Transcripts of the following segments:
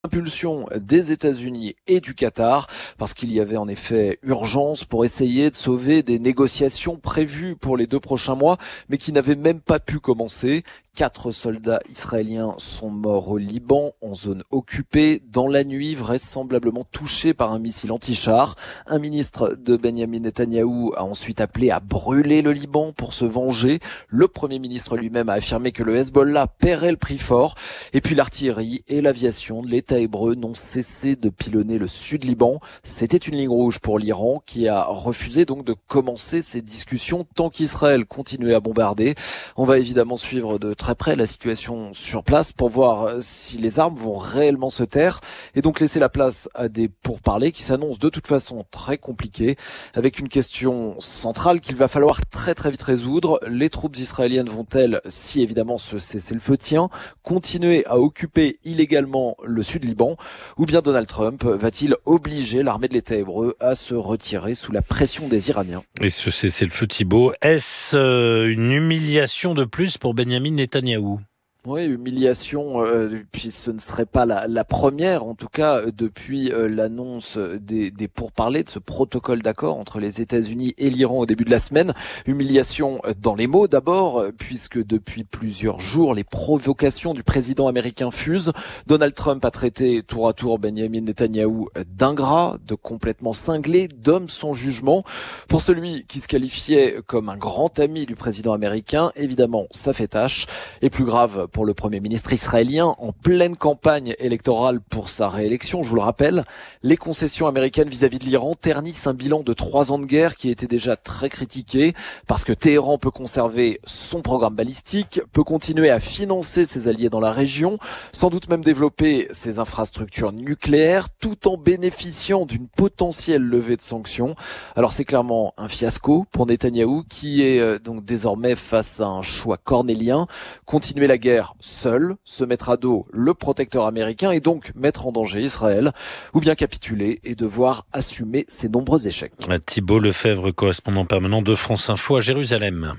Impulsion des États-Unis et du Qatar, parce qu'il y avait en effet urgence pour essayer de sauver des négociations prévues pour les 2 prochains mois, mais qui n'avaient même pas pu commencer. 4 soldats israéliens sont morts au Liban, en zone occupée, dans la nuit, vraisemblablement touchés par un missile anti-char. Un ministre de Benjamin Netanyahou a ensuite appelé à brûler le Liban pour se venger. Le Premier ministre lui-même a affirmé que le Hezbollah paierait le prix fort. Et puis l'artillerie et l'aviation de l'État hébreu n'ont cessé de pilonner le sud Liban. C'était une ligne rouge pour l'Iran qui a refusé donc de commencer ces discussions tant qu'Israël continuait à bombarder. On va évidemment suivre de très près la situation sur place pour voir si les armes vont réellement se taire et donc laisser la place à des pourparlers qui s'annoncent de toute façon très compliqués, avec une question centrale qu'il va falloir très très vite résoudre. Les troupes israéliennes vont-elles, si évidemment ce cessez-le-feu tient, continuer à occuper illégalement le sud Liban, ou bien Donald Trump va-t-il obliger l'armée de l'État hébreu à se retirer sous la pression des Iraniens? Et ce cessez-le-feu, Thibault, est-ce une humiliation de plus pour Benjamin Netanyahou? Oui, humiliation, puis ce ne serait pas la première, en tout cas, depuis l'annonce des pourparlers de ce protocole d'accord entre les États-Unis et l'Iran au début de la semaine. Humiliation dans les mots d'abord, puisque depuis plusieurs jours, les provocations du président américain fusent. Donald Trump a traité tour à tour Benjamin Netanyahou d'ingrat, de complètement cinglé, d'homme sans jugement. Pour celui qui se qualifiait comme un grand ami du président américain, évidemment, ça fait tâche. Et plus grave, pour le Premier ministre israélien, en pleine campagne électorale pour sa réélection, je vous le rappelle, les concessions américaines vis-à-vis de l'Iran ternissent un bilan de 3 ans de guerre qui était déjà très critiqué, parce que Téhéran peut conserver son programme balistique, peut continuer à financer ses alliés dans la région, sans doute même développer ses infrastructures nucléaires, tout en bénéficiant d'une potentielle levée de sanctions. Alors c'est clairement un fiasco pour Netanyahou, qui est donc désormais face à un choix cornélien: continuer la guerre seul, se mettre à dos le protecteur américain et donc mettre en danger Israël, ou bien capituler et devoir assumer ses nombreux échecs. Thibault Lefebvre, correspondant permanent de France Info à Jérusalem.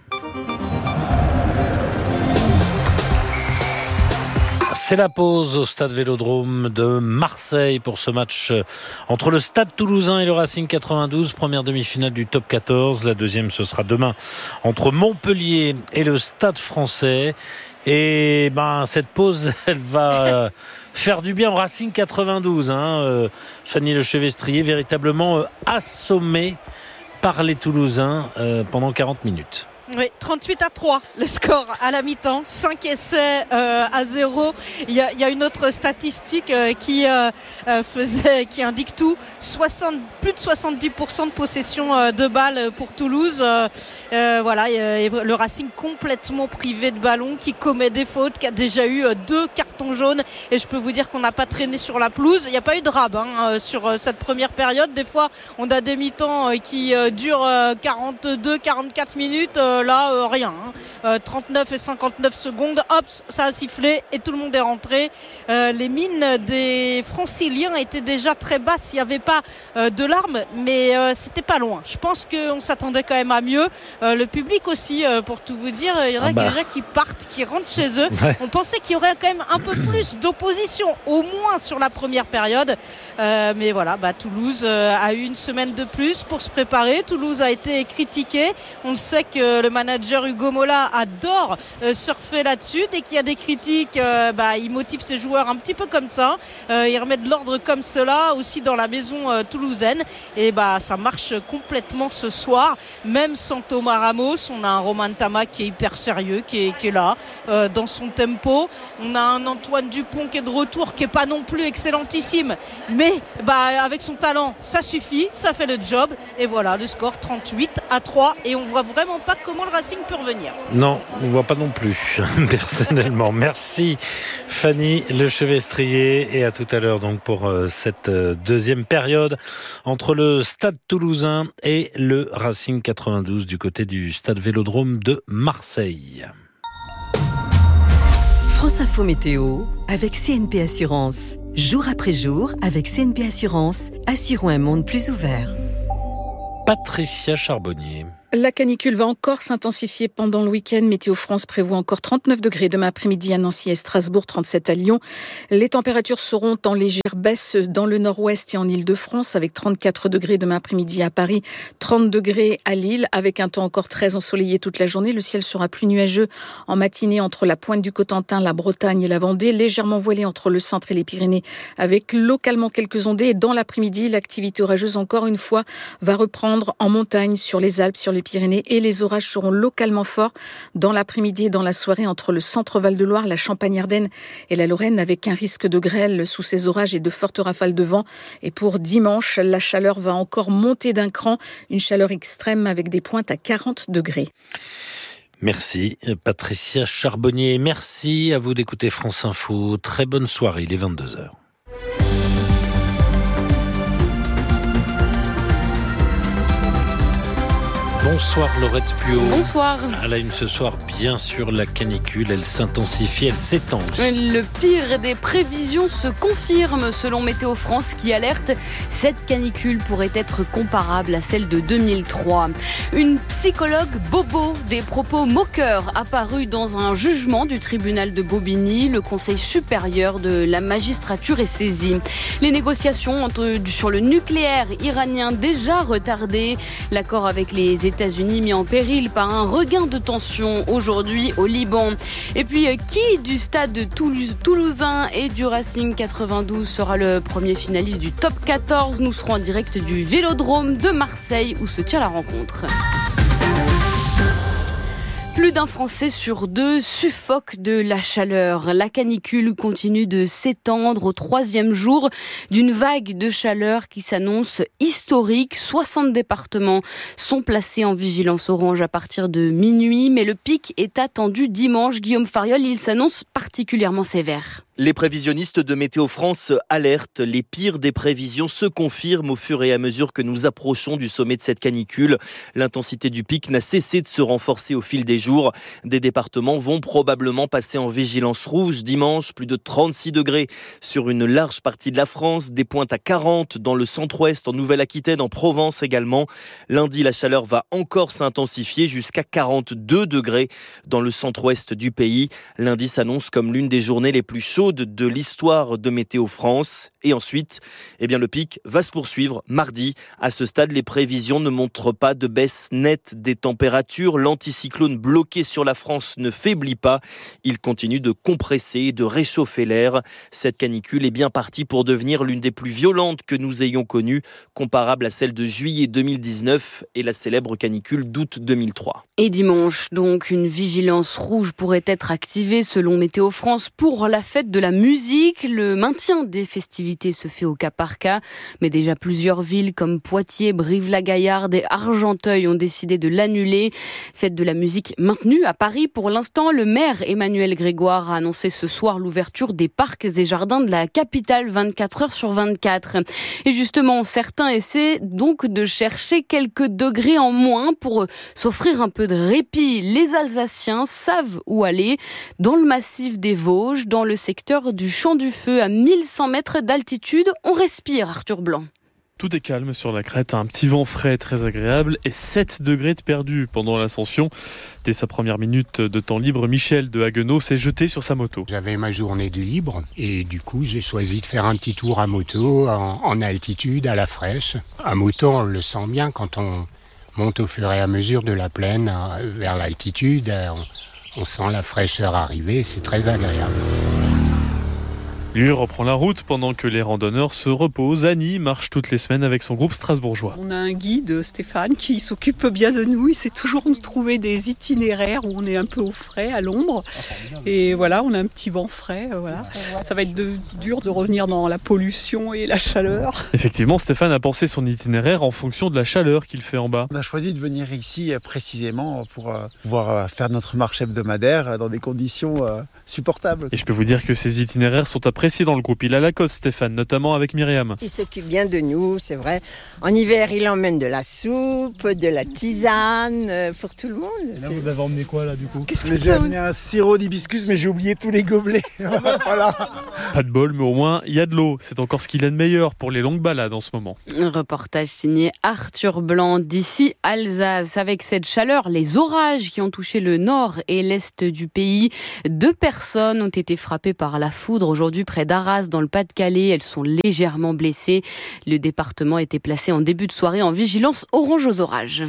C'est la pause au stade Vélodrome de Marseille pour ce match entre le Stade Toulousain et le Racing 92, première demi-finale du top 14. La deuxième, ce sera demain entre Montpellier et le Stade Français. Et cette pause, elle va faire du bien au Racing 92. Fanny Lechevestrier, véritablement assommée par les Toulousains pendant 40 minutes. Oui, 38-3, le score à la mi-temps, 5 essais à 0. Il y a une autre statistique qui indique tout. Plus de 70% de possession de balles pour Toulouse. Le Racing complètement privé de ballon, qui commet des fautes, qui a déjà eu 2 cartons jaunes. Et je peux vous dire qu'on n'a pas traîné sur la pelouse. Il n'y a pas eu de rab sur cette première période. Des fois, on a des mi-temps qui durent 42-44 minutes. Rien. 39 et 59 secondes, hop, ça a sifflé et tout le monde est rentré. Les mines des Franciliens étaient déjà très basses. Il n'y avait pas de larmes, mais c'était pas loin. Je pense qu'on s'attendait quand même à mieux. Le public aussi, pour tout vous dire, il y en a déjà qui partent, qui rentrent chez eux. Ouais. On pensait qu'il y aurait quand même un peu plus d'opposition, au moins sur la première période. Mais voilà, Toulouse a eu une semaine de plus pour se préparer. Toulouse a été critiqué. On sait que le manager Hugo Mola adore surfer là-dessus. Dès qu'il y a des critiques, il motive ses joueurs un petit peu comme ça. Il remet de l'ordre comme cela aussi dans la maison toulousaine. Et ça marche complètement ce soir. Même sans Thomas Ramos, on a un Romain Ntama qui est hyper sérieux, qui est là dans son tempo. On a un Antoine Dupont qui est de retour, qui est pas non plus excellentissime, mais avec son talent, ça suffit, ça fait le job. Et voilà, le score 38-3. Et on voit vraiment pas comment le Racing peut revenir. Non, on ne voit pas non plus, personnellement. Merci Fanny Lechevestrier, et à tout à l'heure donc pour cette deuxième période entre le Stade Toulousain et le Racing 92 du côté du Stade Vélodrome de Marseille. France Info Météo avec CNP Assurance. Jour après jour, avec CNP Assurance, assurons un monde plus ouvert. Patricia Charbonnier. La canicule va encore s'intensifier pendant le week-end. Météo France prévoit encore 39 degrés demain après-midi à Nancy et Strasbourg, 37 à Lyon. Les températures seront en légère baisse dans le nord-ouest et en Île-de-France avec 34 degrés demain après-midi à Paris, 30 degrés à Lille avec un temps encore très ensoleillé toute la journée. Le ciel sera plus nuageux en matinée entre la pointe du Cotentin, la Bretagne et la Vendée, légèrement voilé entre le centre et les Pyrénées avec localement quelques ondées. Et dans l'après-midi, l'activité orageuse encore une fois va reprendre en montagne sur les Alpes, sur les Pyrénées et les orages seront localement forts dans l'après-midi et dans la soirée entre le centre Val-de-Loire, la Champagne-Ardenne et la Lorraine avec un risque de grêle sous ces orages et de fortes rafales de vent. Et pour dimanche, la chaleur va encore monter d'un cran, une chaleur extrême avec des pointes à 40 degrés. Merci Patricia Charbonnier. Merci à vous d'écouter France Info. Très bonne soirée, il est 22h. Bonsoir Laurette Puot. Bonsoir. À la une ce soir, bien sûr, la canicule, elle s'intensifie, elle s'étend. Le pire des prévisions se confirme selon Météo France qui alerte. Cette canicule pourrait être comparable à celle de 2003. Une psychologue bobo, des propos moqueurs apparus dans un jugement du tribunal de Bobigny. Le Conseil supérieur de la magistrature est saisi. Les négociations sur le nucléaire iranien déjà retardées. L'accord avec les États-Unis mis en péril par un regain de tension aujourd'hui au Liban. Et puis, qui du stade toulousain et du Racing 92 sera le premier finaliste du top 14 ? Nous serons en direct du Vélodrome de Marseille où se tient la rencontre. Plus d'un Français sur deux suffoque de la chaleur. La canicule continue de s'étendre au 3e jour d'une vague de chaleur qui s'annonce historique. 60 départements sont placés en vigilance orange à partir de minuit, mais le pic est attendu dimanche. Guillaume Fariol, il s'annonce particulièrement sévère. Les prévisionnistes de Météo France alertent. Les pires des prévisions se confirment au fur et à mesure que nous approchons du sommet de cette canicule. L'intensité du pic n'a cessé de se renforcer au fil des jours. Des départements vont probablement passer en vigilance rouge dimanche. Plus de 36 degrés sur une large partie de la France. Des pointes à 40 dans le centre-ouest, en Nouvelle-Aquitaine, en Provence également. Lundi, la chaleur va encore s'intensifier jusqu'à 42 degrés dans le centre-ouest du pays. Lundi s'annonce comme l'une des journées les plus chaudes de l'histoire de Météo France. Et ensuite, le pic va se poursuivre mardi. À ce stade, les prévisions ne montrent pas de baisse nette des températures. L'anticyclone bloqué sur la France ne faiblit pas. Il continue de compresser et de réchauffer l'air. Cette canicule est bien partie pour devenir l'une des plus violentes que nous ayons connues, comparable à celle de juillet 2019 et la célèbre canicule d'août 2003. Et dimanche, donc, une vigilance rouge pourrait être activée selon Météo France pour la fête de la musique. Le maintien des festivités se fait au cas par cas, mais déjà plusieurs villes comme Poitiers, Brive-la-Gaillarde et Argenteuil ont décidé de l'annuler. Fête de la musique maintenue à Paris. Pour l'instant, le maire Emmanuel Grégoire a annoncé ce soir l'ouverture des parcs et jardins de la capitale 24 heures sur 24. Et justement, certains essaient donc de chercher quelques degrés en moins pour s'offrir un peu de répit. Les Alsaciens savent où aller. Dans le massif des Vosges, dans le secteur du Champ du Feu à 1100 mètres d'altitude, on respire, Arthur Blanc. Tout est calme sur la crête, un petit vent frais très agréable et 7 degrés de perdu pendant l'ascension. Dès sa première minute de temps libre, Michel de Haguenau s'est jeté sur sa moto. J'avais ma journée de libre et du coup j'ai choisi de faire un petit tour à moto en altitude, à la fraîche. À moto, on le sent bien quand on monte au fur et à mesure de la plaine vers l'altitude. On sent la fraîcheur arriver, c'est très agréable. Lui reprend la route pendant que les randonneurs se reposent. Annie marche toutes les semaines avec son groupe strasbourgeois. On a un guide, Stéphane, qui s'occupe bien de nous. Il sait toujours nous trouver des itinéraires où on est un peu au frais, à l'ombre. Et voilà, on a un petit vent frais. Voilà. Ça va être dur de revenir dans la pollution et la chaleur. Effectivement, Stéphane a pensé son itinéraire en fonction de la chaleur qu'il fait en bas. On a choisi de venir ici précisément pour pouvoir faire notre marche hebdomadaire dans des conditions supportables. Et je peux vous dire que ces itinéraires sont à apprécié dans le groupe. Il a la cote, Stéphane, notamment avec Myriam. Il s'occupe bien de nous, c'est vrai. En hiver, il emmène de la soupe, de la tisane, pour tout le monde. Et là, vous avez emmené quoi, là, du coup? J'ai amené un sirop d'hibiscus, mais j'ai oublié tous les gobelets. Voilà. Pas de bol, mais au moins, il y a de l'eau. C'est encore ce qu'il y a de meilleur pour les longues balades en ce moment. Un reportage signé Arthur Blanc d'ici Alsace. Avec cette chaleur, les orages qui ont touché le nord et l'est du pays. 2 personnes ont été frappées par la foudre aujourd'hui près d'Arras dans le Pas-de-Calais. Elles sont légèrement blessées. Le département était placé en début de soirée en vigilance orange aux orages.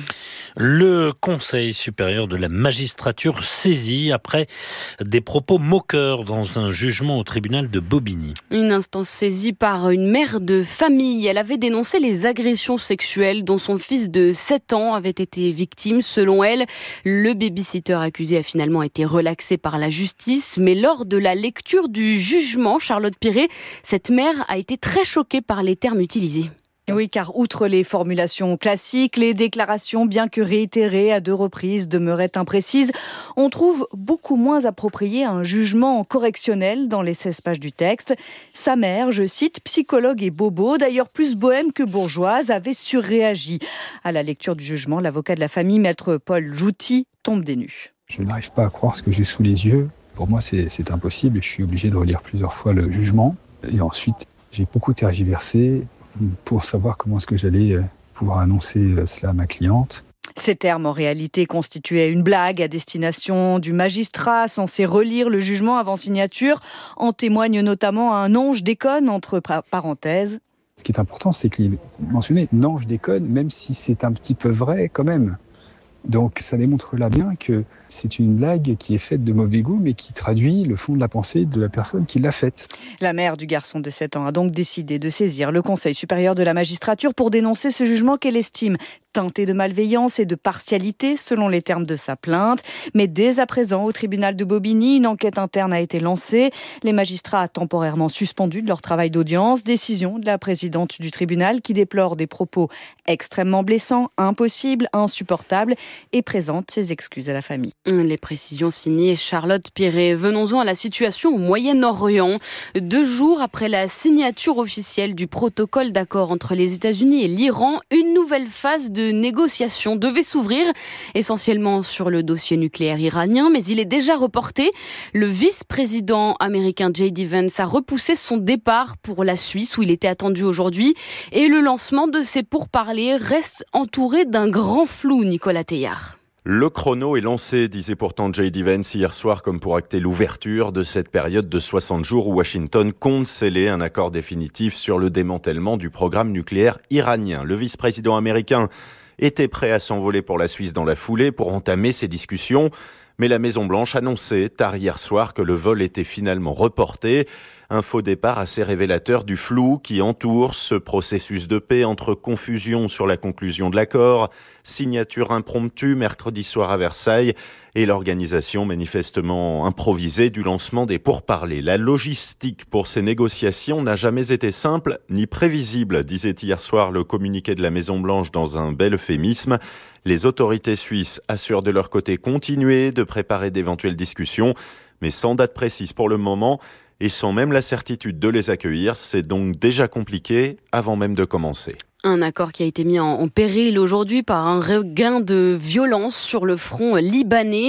Le Conseil supérieur de la magistrature saisi après des propos moqueurs dans un jugement au tribunal de Bobigny. Une instance saisie par une mère de famille. Elle avait dénoncé les agressions sexuelles dont son fils de 7 ans avait été victime. Selon elle, le baby-sitter accusé a finalement été relaxé par la justice. Mais lors de la lecture du jugement, Charlotte Piret, cette mère a été très choquée par les termes utilisés. Oui, car outre les formulations classiques, les déclarations, bien que réitérées à 2 reprises, demeuraient imprécises. On trouve beaucoup moins approprié un jugement correctionnel dans les 16 pages du texte. Sa mère, je cite, psychologue et bobo, d'ailleurs plus bohème que bourgeoise, avait surréagi. À la lecture du jugement, l'avocat de la famille, maître Paul Jouty, tombe des nues. Je n'arrive pas à croire ce que j'ai sous les yeux. Pour moi, c'est impossible et je suis obligé de relire plusieurs fois le jugement. Et ensuite, j'ai beaucoup tergiversé pour savoir comment est-ce que j'allais pouvoir annoncer cela à ma cliente. Ces termes, en réalité, constituaient une blague à destination du magistrat censé relire le jugement avant signature. En témoigne notamment un ange déconne entre parenthèses. Ce qui est important, c'est qu'il mentionnait « ange déconne », même si c'est un petit peu vrai quand même. Donc ça démontre là bien que c'est une blague qui est faite de mauvais goût, mais qui traduit le fond de la pensée de la personne qui l'a faite. La mère du garçon de 7 ans a donc décidé de saisir le Conseil supérieur de la magistrature pour dénoncer ce jugement qu'elle estime teinté de malveillance et de partialité, selon les termes de sa plainte. Mais dès à présent, au tribunal de Bobigny, une enquête interne a été lancée. Les magistrats temporairement suspendus de leur travail d'audience. Décision de la présidente du tribunal qui déplore des propos extrêmement blessants, impossibles, insupportables et présente ses excuses à la famille. Les précisions signées Charlotte Piret. Venons-en à la situation au Moyen-Orient. 2 jours après la signature officielle du protocole d'accord entre les États-Unis et l'Iran, une nouvelle phase de négociations devait s'ouvrir, essentiellement sur le dossier nucléaire iranien, mais il est déjà reporté. Le vice-président américain J.D. Vance a repoussé son départ pour la Suisse, où il était attendu aujourd'hui, et le lancement de ces pourparlers reste entouré d'un grand flou, Nicolas Teillard. Le chrono est lancé, disait pourtant J.D. Vance hier soir, comme pour acter l'ouverture de cette période de 60 jours où Washington compte sceller un accord définitif sur le démantèlement du programme nucléaire iranien. Le vice-président américain était prêt à s'envoler pour la Suisse dans la foulée pour entamer ces discussions. Mais la Maison-Blanche annonçait tard hier soir que le vol était finalement reporté. Un faux départ assez révélateur du flou qui entoure ce processus de paix entre confusion sur la conclusion de l'accord, signature impromptue mercredi soir à Versailles et l'organisation manifestement improvisée du lancement des pourparlers. La logistique pour ces négociations n'a jamais été simple ni prévisible, disait hier soir le communiqué de la Maison-Blanche dans un bel euphémisme. Les autorités suisses assurent de leur côté continuer de préparer d'éventuelles discussions, mais sans date précise pour le moment et sans même la certitude de les accueillir. C'est donc déjà compliqué avant même de commencer. Un accord qui a été mis en péril aujourd'hui par un regain de violence sur le front libanais.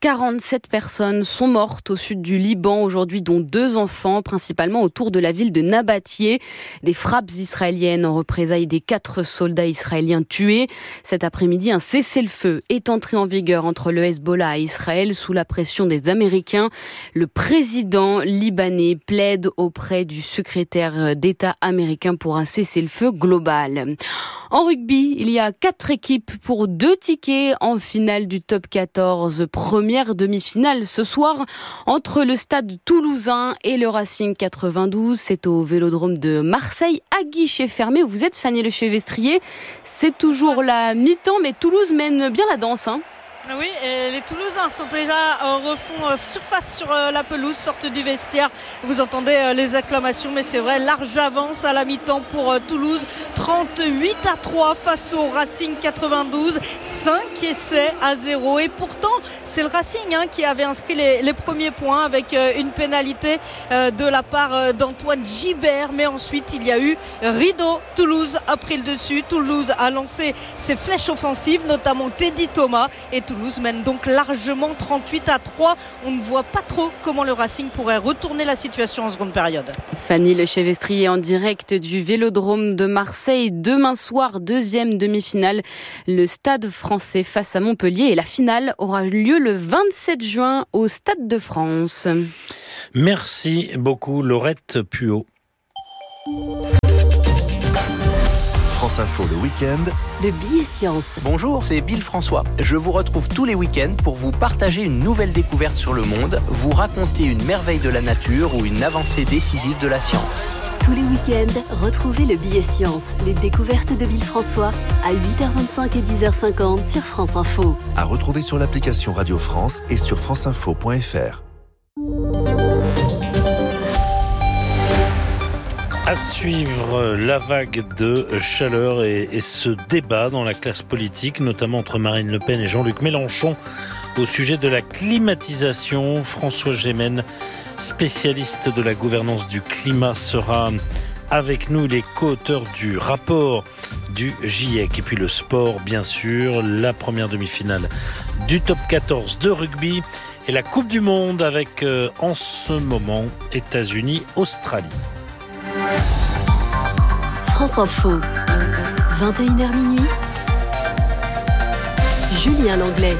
47 personnes sont mortes au sud du Liban aujourd'hui, dont 2 enfants, principalement autour de la ville de Nabatieh. Des frappes israéliennes en représailles des 4 soldats israéliens tués. Cet après-midi, un cessez-le-feu est entré en vigueur entre le Hezbollah et Israël sous la pression des Américains. Le président libanais plaide auprès du secrétaire d'État américain pour un cessez-le-feu global. En rugby, il y a 4 équipes pour 2 tickets en finale du top 14. Première demi-finale ce soir entre le Stade Toulousain et le Racing 92. C'est au Vélodrome de Marseille, à guichet fermé, où vous êtes, Fanny Le Chevestrier. C'est toujours la mi-temps, mais Toulouse mène bien la danse, hein. Oui, et les Toulousains sont déjà refont surface sur la pelouse, sortent du vestiaire. Vous entendez les acclamations, mais c'est vrai, large avance à la mi-temps pour Toulouse. 38-3 face au Racing 92, 5 essais à 0. Et pourtant, c'est le Racing qui avait inscrit les premiers points avec une pénalité de la part d'Antoine Gibert. Mais ensuite, il y a eu rideau. Toulouse a pris le dessus. Toulouse a lancé ses flèches offensives, notamment Teddy Thomas. Et Toulouse mène donc largement 38-3. On ne voit pas trop comment le Racing pourrait retourner la situation en seconde période. Fanny Lechevestrier en direct du Vélodrome de Marseille. Demain soir, deuxième demi-finale. Le Stade français face à Montpellier. Et la finale aura lieu le 27 juin au Stade de France. Merci beaucoup Laurette Puot. France Info le week-end. Le billet science. Bonjour, c'est Bill François. Je vous retrouve tous les week-ends pour vous partager une nouvelle découverte sur le monde, vous raconter une merveille de la nature ou une avancée décisive de la science. Tous les week-ends, retrouvez le billet science, les découvertes de Bill François à 8h25 et 10h50 sur France Info. À retrouver sur l'application Radio France et sur franceinfo.fr. À suivre la vague de chaleur et ce débat dans la classe politique, notamment entre Marine Le Pen et Jean-Luc Mélenchon, au sujet de la climatisation. François Gémen, spécialiste de la gouvernance du climat, sera avec nous. Les co-auteurs du rapport du GIEC. Et puis le sport, bien sûr, la première demi-finale du top 14 de rugby et la Coupe du Monde avec, en ce moment, États-Unis-Australie. France Info, 21h minuit. Julien Langlais.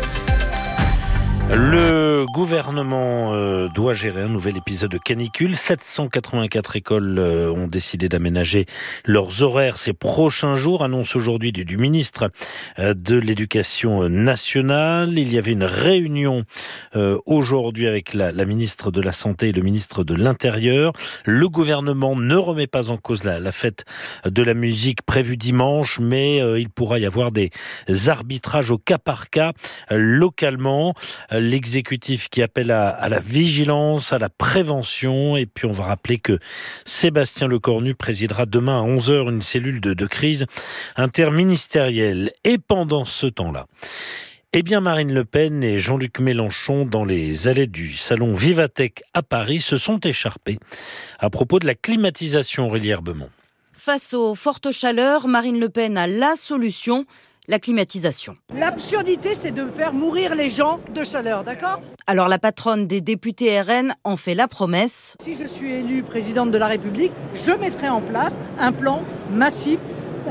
Le gouvernement doit gérer un nouvel épisode de canicule. 784 écoles ont décidé d'aménager leurs horaires ces prochains jours, annonce aujourd'hui du ministre de l'Éducation nationale. Il y avait une réunion aujourd'hui avec la ministre de la Santé et le ministre de l'Intérieur. Le gouvernement ne remet pas en cause la fête de la musique prévue dimanche, mais il pourra y avoir des arbitrages au cas par cas localement. L'exécutif qui appelle à la vigilance, à la prévention. Et puis on va rappeler que Sébastien Lecornu présidera demain à 11h une cellule de crise interministérielle. Et pendant ce temps-là, eh bien Marine Le Pen et Jean-Luc Mélenchon, dans les allées du salon Vivatech à Paris, se sont écharpés à propos de la climatisation. Aurélie Herbemont. Face aux fortes chaleurs, Marine Le Pen a la solution. La climatisation. L'absurdité, c'est de faire mourir les gens de chaleur, d'accord ? Alors la patronne des députés RN en fait la promesse. Si je suis élue présidente de la République, je mettrai en place un plan massif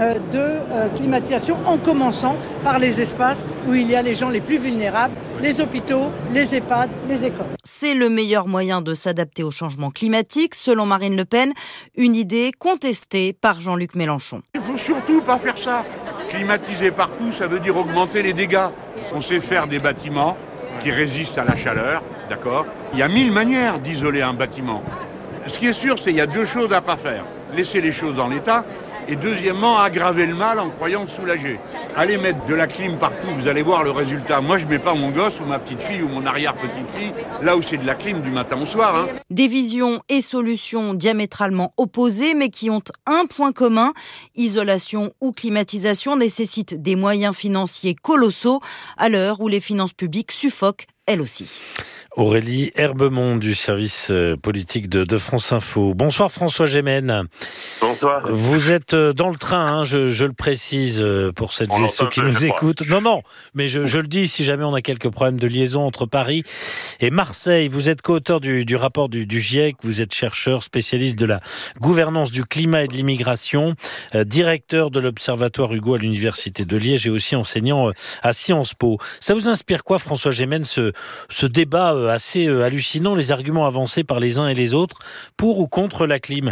de climatisation, en commençant par les espaces où il y a les gens les plus vulnérables, les hôpitaux, les EHPAD, les écoles. C'est le meilleur moyen de s'adapter au changement climatique, selon Marine Le Pen, une idée contestée par Jean-Luc Mélenchon. Il ne faut surtout pas faire ça. Climatiser partout, ça veut dire augmenter les dégâts. On sait faire des bâtiments qui résistent à la chaleur, d'accord ? Il y a 1000 manières d'isoler un bâtiment. Ce qui est sûr, c'est qu'il y a deux choses à ne pas faire. Laisser les choses dans l'état et deuxièmement, aggraver le mal en croyant le soulager. Allez mettre de la clim partout, vous allez voir le résultat. Moi, je ne mets pas mon gosse ou ma petite fille ou mon arrière-petite-fille là où c'est de la clim du matin au soir. Des visions et solutions diamétralement opposées, mais qui ont un point commun. Isolation ou climatisation nécessitent des moyens financiers colossaux à l'heure où les finances publiques suffoquent, elles aussi. Aurélie Herbemont du service politique de France Info. Bonsoir François Gémen. Bonsoir. Vous êtes dans le train, je le précise pour celles et ceux qui nous écoutent. Non, mais je le dis si jamais on a quelques problèmes de liaison entre Paris et Marseille. Vous êtes co-auteur du rapport du GIEC, vous êtes chercheur spécialiste de la gouvernance du climat et de l'immigration, directeur de l'Observatoire Hugo à l'Université de Liège et aussi enseignant à Sciences Po. Ça vous inspire quoi François Gémen, ce débat assez hallucinant, les arguments avancés par les uns et les autres pour ou contre la clim?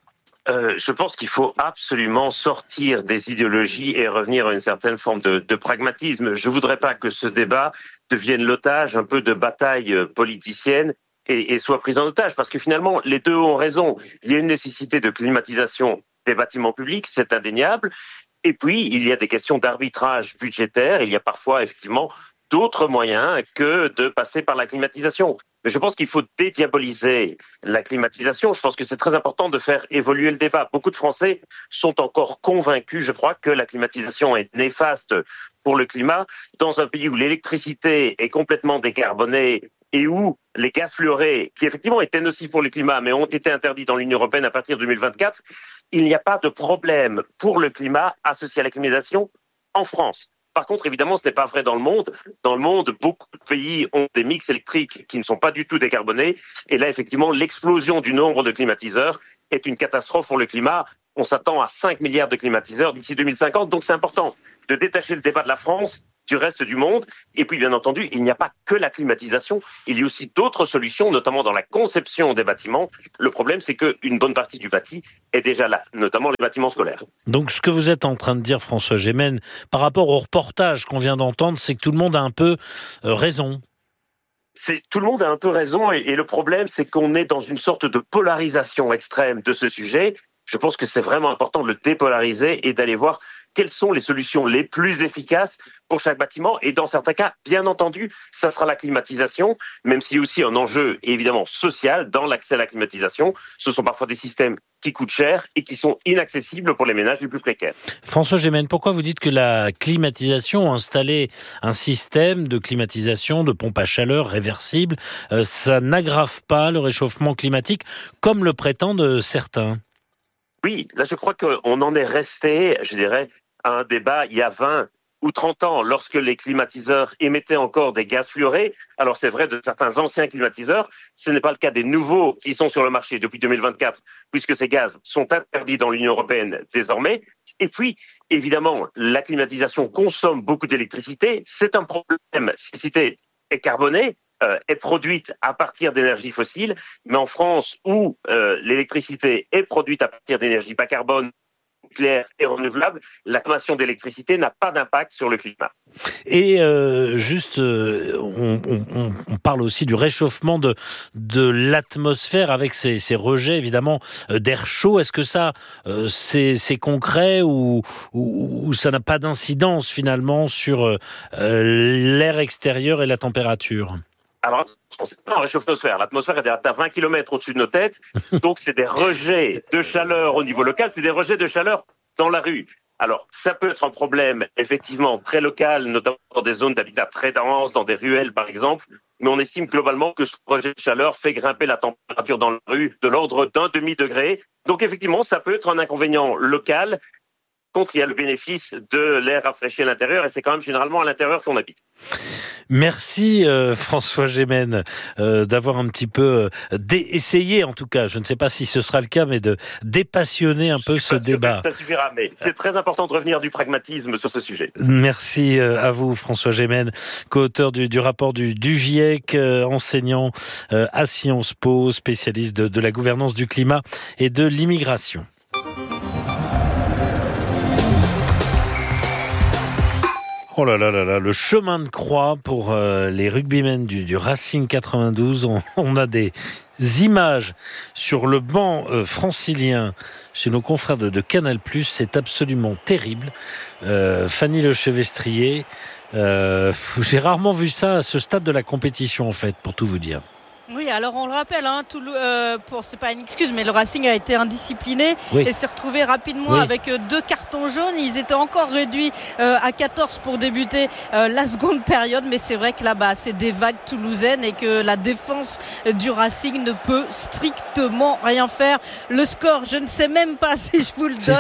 Je pense qu'il faut absolument sortir des idéologies et revenir à une certaine forme de pragmatisme. Je ne voudrais pas que ce débat devienne l'otage un peu de bataille politicienne et soit pris en otage, parce que finalement, les deux ont raison. Il y a une nécessité de climatisation des bâtiments publics, c'est indéniable. Et puis, il y a des questions d'arbitrage budgétaire. Il y a parfois, effectivement, d'autres moyens que de passer par la climatisation. Mais je pense qu'il faut dédiaboliser la climatisation. Je pense que c'est très important de faire évoluer le débat. Beaucoup de Français sont encore convaincus, je crois, que la climatisation est néfaste pour le climat. Dans un pays où l'électricité est complètement décarbonée et où les gaz fluorés, qui effectivement étaient nocifs pour le climat, mais ont été interdits dans l'Union européenne à partir de 2024, il n'y a pas de problème pour le climat associé à la climatisation en France. Par contre, évidemment, ce n'est pas vrai dans le monde. Dans le monde, beaucoup de pays ont des mix électriques qui ne sont pas du tout décarbonés. Et là, effectivement, l'explosion du nombre de climatiseurs est une catastrophe pour le climat. On s'attend à 5 milliards de climatiseurs d'ici 2050. Donc, c'est important de détacher le débat de la France du reste du monde. Et puis, bien entendu, il n'y a pas que la climatisation. Il y a aussi d'autres solutions, notamment dans la conception des bâtiments. Le problème, c'est qu'une bonne partie du bâti est déjà là, notamment les bâtiments scolaires. Donc, ce que vous êtes en train de dire, François Gémen, par rapport au reportage qu'on vient d'entendre, c'est que tout le monde a un peu raison. Tout le monde a un peu raison. Et le problème, c'est qu'on est dans une sorte de polarisation extrême de ce sujet. Je pense que c'est vraiment important de le dépolariser et d'aller voir quelles sont les solutions les plus efficaces pour chaque bâtiment. Et dans certains cas, bien entendu, ça sera la climatisation, même s'il y a aussi un enjeu évidemment social dans l'accès à la climatisation. Ce sont parfois des systèmes qui coûtent cher et qui sont inaccessibles pour les ménages les plus précaires. François Gémen, pourquoi vous dites que la climatisation, installer un système de climatisation, de pompe à chaleur réversible, ça n'aggrave pas le réchauffement climatique comme le prétendent certains? Oui, là je crois qu'on en est resté, je dirais, à un débat il y a 20 ou 30 ans, lorsque les climatiseurs émettaient encore des gaz fluorés. Alors c'est vrai de certains anciens climatiseurs, ce n'est pas le cas des nouveaux qui sont sur le marché depuis 2024, puisque ces gaz sont interdits dans l'Union européenne désormais. Et puis, évidemment, la climatisation consomme beaucoup d'électricité. C'est un problème. L'électricité est carbonée, est produite à partir d'énergies fossiles, mais en France, où l'électricité est produite à partir d'énergie bas carbone, nucléaire et renouvelable, la consommation d'électricité n'a pas d'impact sur le climat. Et on parle aussi du réchauffement de l'atmosphère avec ces rejets évidemment d'air chaud. Est-ce que ça c'est concret ou ça n'a pas d'incidence finalement sur l'air extérieur et la température? Alors, c'est pas un réchauffement de l'atmosphère. L'atmosphère est à 20 km au-dessus de nos têtes. Donc, c'est des rejets de chaleur au niveau local. C'est des rejets de chaleur dans la rue. Alors, ça peut être un problème, effectivement, très local, notamment dans des zones d'habitat très denses, dans des ruelles, par exemple. Mais on estime globalement que ce rejet de chaleur fait grimper la température dans la rue de l'ordre d'un demi-degré. Donc, effectivement, ça peut être un inconvénient local. Contre, il y a le bénéfice de l'air rafraîchi à l'intérieur, et c'est quand même généralement à l'intérieur qu'on habite. Merci François Gémen d'avoir un petit peu essayé, en tout cas, je ne sais pas si ce sera le cas, mais de dépassionner un peu ce débat. Ça suffira, mais c'est très important de revenir du pragmatisme sur ce sujet. Merci à vous François Gémen, co-auteur du rapport du GIEC, enseignant à Sciences Po, spécialiste de la gouvernance du climat et de l'immigration. Oh là là là là, le chemin de croix pour les rugbymen du Racing 92. On a des images sur le banc francilien chez nos confrères de Canal+. C'est absolument terrible. Fanny Lechevestrier, j'ai rarement vu ça à ce stade de la compétition en fait, pour tout vous dire. Oui, alors on le rappelle, c'est pas une excuse, mais le Racing a été indiscipliné et s'est retrouvé rapidement avec 2 cartons jaunes. Ils étaient encore réduits à 14 pour débuter la seconde période, mais c'est vrai que là-bas, c'est des vagues toulousaines et que la défense du Racing ne peut strictement rien faire. Le score, je ne sais même pas si je vous le donne,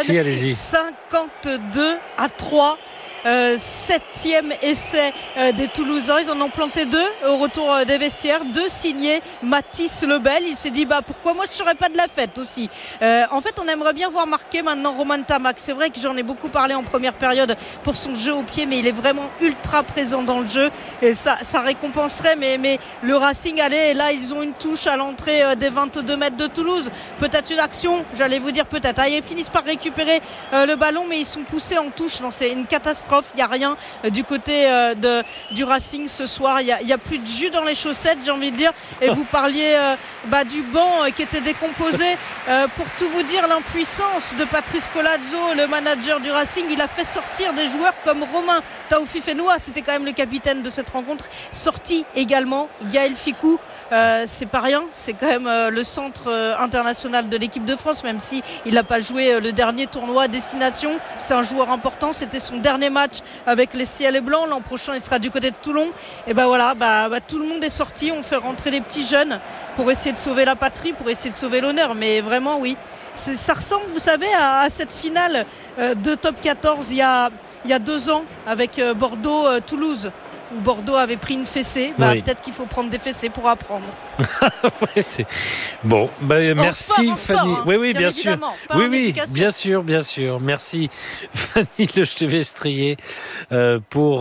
52-3. 7e essai des Toulousains. Ils en ont planté 2 au retour des vestiaires, 2 signés Mathis Lebel. Il s'est dit pourquoi moi je ne serais pas de la fête aussi. En fait, on aimerait bien voir marquer maintenant Roman Tamac. C'est vrai que j'en ai beaucoup parlé en première période pour son jeu au pied, mais il est vraiment ultra présent dans le jeu et ça récompenserait. Mais le Racing, allez, là ils ont une touche à l'entrée des 22 mètres de Toulouse. Peut-être une action, j'allais vous dire peut-être. Ils finissent par récupérer le ballon, mais ils sont poussés en touche. Non, c'est une catastrophe. catastrophe. Il n'y a rien du côté du Racing ce soir. Il n'y a plus de jus dans les chaussettes, j'ai envie de dire. Et vous parliez du banc qui était décomposé. Pour tout vous dire, l'impuissance de Patrice Collazo, le manager du Racing, il a fait sortir des joueurs comme Romain Taoufi Fenoua, c'était quand même le capitaine de cette rencontre, sorti également Gaël Ficou. C'est pas rien, c'est quand même le centre international de l'équipe de France, même si il n'a pas joué le dernier tournoi à destination. C'est un joueur important, c'était son dernier match avec les Ciels et Blancs. L'an prochain il sera du côté de Toulon. Et tout le monde est sorti, on fait rentrer les petits jeunes pour essayer de sauver la patrie, pour essayer de sauver l'honneur. Mais vraiment oui, ça ressemble, vous savez, à cette finale de Top 14 il y a 2 ans avec Bordeaux-Toulouse, où Bordeaux avait pris une fessée. Oui. Peut-être qu'il faut prendre des fessées pour apprendre. Ouais, c'est... Bon, merci Fanny. Sport, oui, bien sûr. Oui, bien sûr. Merci Fanny Lechevestrier pour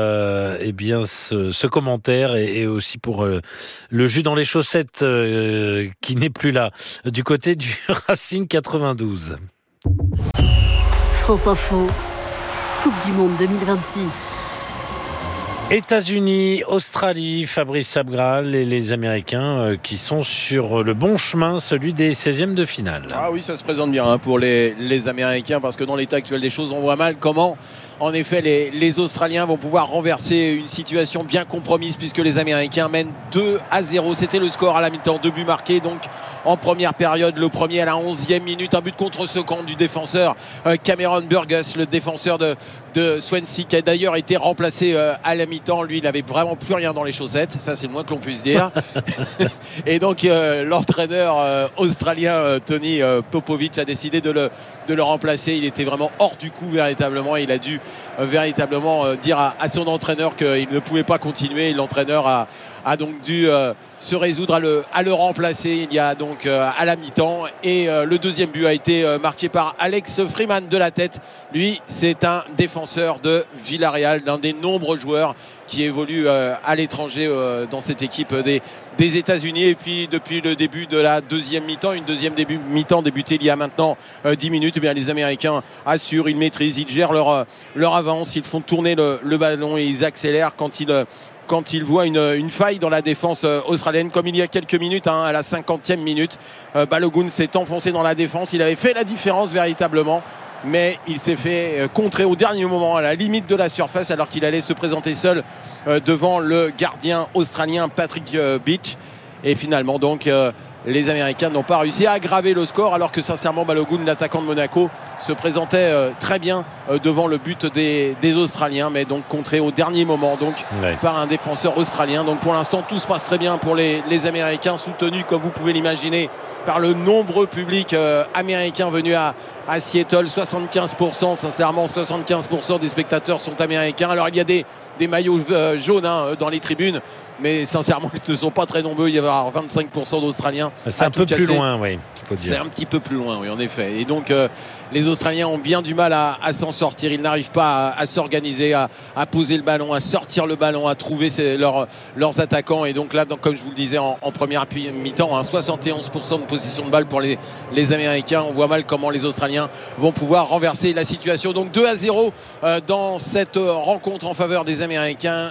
ce commentaire et aussi pour le jus dans les chaussettes qui n'est plus là du côté du Racing 92. France Info, Coupe du Monde 2026. États-Unis, Australie, Fabrice Abgral et les Américains qui sont sur le bon chemin, celui des 16e de finale. Ah oui, ça se présente bien pour les Américains, parce que dans l'état actuel des choses, on voit mal comment, en effet, les Australiens vont pouvoir renverser une situation bien compromise, puisque les Américains mènent 2-0. C'était le score à la mi-temps, 2 buts marqués donc en première période. Le premier à la 11e minute, un but contre ce camp du défenseur Cameron Burgess, le défenseur de Swansea, qui a d'ailleurs été remplacé à la mi-temps. Lui, il n'avait vraiment plus rien dans les chaussettes, ça c'est le moins que l'on puisse dire. Et donc l'entraîneur australien Tony Popovic a décidé de le remplacer. Il était vraiment hors du coup véritablement. Il a dû véritablement dire à son entraîneur qu'il ne pouvait pas continuer. L'entraîneur a donc dû se résoudre à le remplacer il y a donc à la mi-temps. Et le deuxième but a été marqué par Alex Freeman de la tête. Lui, c'est un défenseur de Villarreal, l'un des nombreux joueurs qui évolue à l'étranger dans cette équipe des États-Unis. Et puis depuis le début de la deuxième mi-temps, une deuxième mi-temps débutée il y a maintenant 10 minutes, les Américains assurent, ils maîtrisent, ils gèrent leur avance, ils font tourner le ballon et ils accélèrent quand ils voient une faille dans la défense australienne, comme il y a quelques minutes, à la 50e minute. Balogun s'est enfoncé dans la défense, il avait fait la différence véritablement, mais il s'est fait contrer au dernier moment à la limite de la surface, alors qu'il allait se présenter seul devant le gardien australien Patrick Beach. Et finalement donc les Américains n'ont pas réussi à aggraver le score, alors que sincèrement Balogun, l'attaquant de Monaco, se présentait très bien devant le but des Australiens, mais donc contré au dernier moment par un défenseur australien. Donc pour l'instant tout se passe très bien pour les Américains, soutenus comme vous pouvez l'imaginer par le nombreux public américain venu à Seattle. 75%, sincèrement 75% des spectateurs sont américains. Alors il y a des maillots jaunes dans les tribunes, mais sincèrement ils ne sont pas très nombreux. Il y a 25% d'Australiens. C'est un peu plus loin, oui. C'est un petit peu plus loin, oui, en effet. Et donc les Australiens ont bien du mal à s'en sortir. Ils n'arrivent pas à s'organiser, à poser le ballon, à sortir le ballon, à trouver leurs attaquants. Et donc là, comme je vous le disais en première mi-temps, 71% de possession de balle pour les Américains. On voit mal comment les Australiens vont pouvoir renverser la situation. Donc 2-0 dans cette rencontre en faveur des Américains.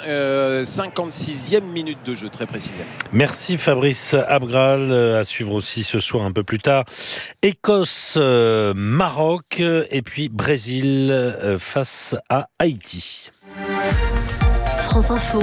56e minute de jeu, très précisément. Merci Fabrice Abgral. À suivre aussi ce soir un peu plus tard, Écosse, Maroc et puis Brésil face à Haïti. France Info,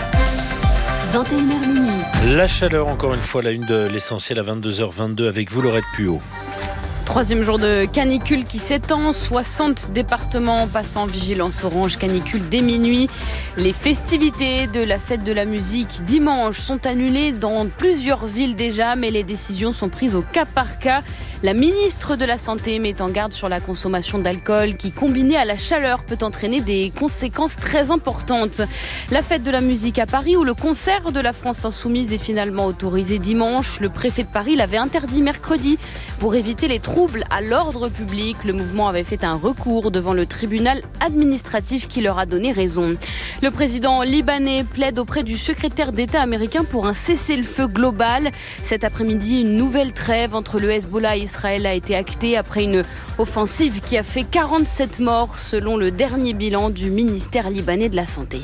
21h minuit. La chaleur, encore une fois, la une de l'essentiel à 22h22 avec vous, Laurette Puot. 3e jour de canicule qui s'étend, 60 départements passant en vigilance orange canicule dès minuit. Les festivités de la fête de la musique dimanche sont annulées dans plusieurs villes déjà, mais les décisions sont prises au cas par cas. La ministre de la Santé met en garde sur la consommation d'alcool qui, combinée à la chaleur, peut entraîner des conséquences très importantes. La fête de la musique à Paris, où le concert de la France Insoumise est finalement autorisé dimanche. Le préfet de Paris l'avait interdit mercredi pour éviter les troubles trouble à l'ordre public. Le mouvement avait fait un recours devant le tribunal administratif qui leur a donné raison. Le président libanais plaide auprès du secrétaire d'État américain pour un cessez-le-feu global. Cet après-midi, une nouvelle trêve entre le Hezbollah et Israël a été actée après une offensive qui a fait 47 morts selon le dernier bilan du ministère libanais de la Santé.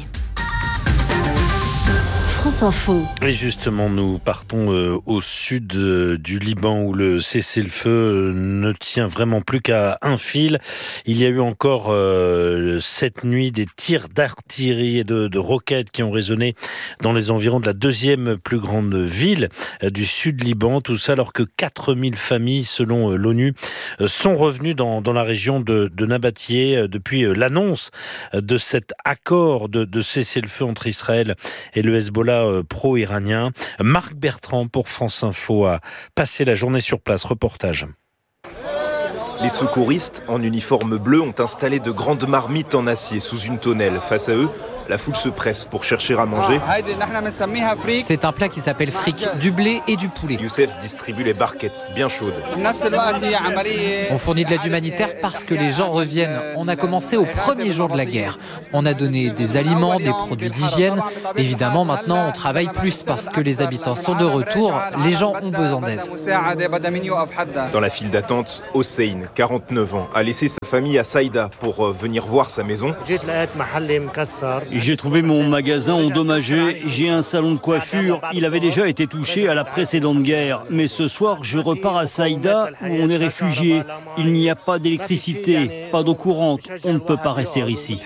France Info. Et justement, nous partons au sud du Liban où le cessez-le-feu ne tient vraiment plus qu'à un fil. Il y a eu encore cette nuit des tirs d'artillerie et de roquettes qui ont résonné dans les environs de la deuxième plus grande ville du sud Liban. Tout ça alors que 4000 familles, selon l'ONU, sont revenues dans la région de Nabatiyeh depuis l'annonce de cet accord de cessez-le-feu entre Israël et le Hezbollah pro-iranien. Marc Bertrand pour France Info a passé la journée sur place. Reportage. Les secouristes en uniforme bleu ont installé de grandes marmites en acier sous une tonnelle. Face à eux, la foule se presse pour chercher à manger. C'est un plat qui s'appelle fric, du blé et du poulet. Youssef distribue les barquettes bien chaudes. On fournit de l'aide humanitaire parce que les gens reviennent. On a commencé au premier jour de la guerre. On a donné des aliments, des produits d'hygiène. Évidemment, maintenant, on travaille plus parce que les habitants sont de retour. Les gens ont besoin d'aide. Dans la file d'attente, Hossein, 49 ans, a laissé sa famille à Saïda pour venir voir sa maison. J'ai trouvé mon magasin endommagé, j'ai un salon de coiffure, il avait déjà été touché à la précédente guerre. Mais ce soir, je repars à Saïda où on est réfugiés. Il n'y a pas d'électricité, pas d'eau courante, on ne peut pas rester ici.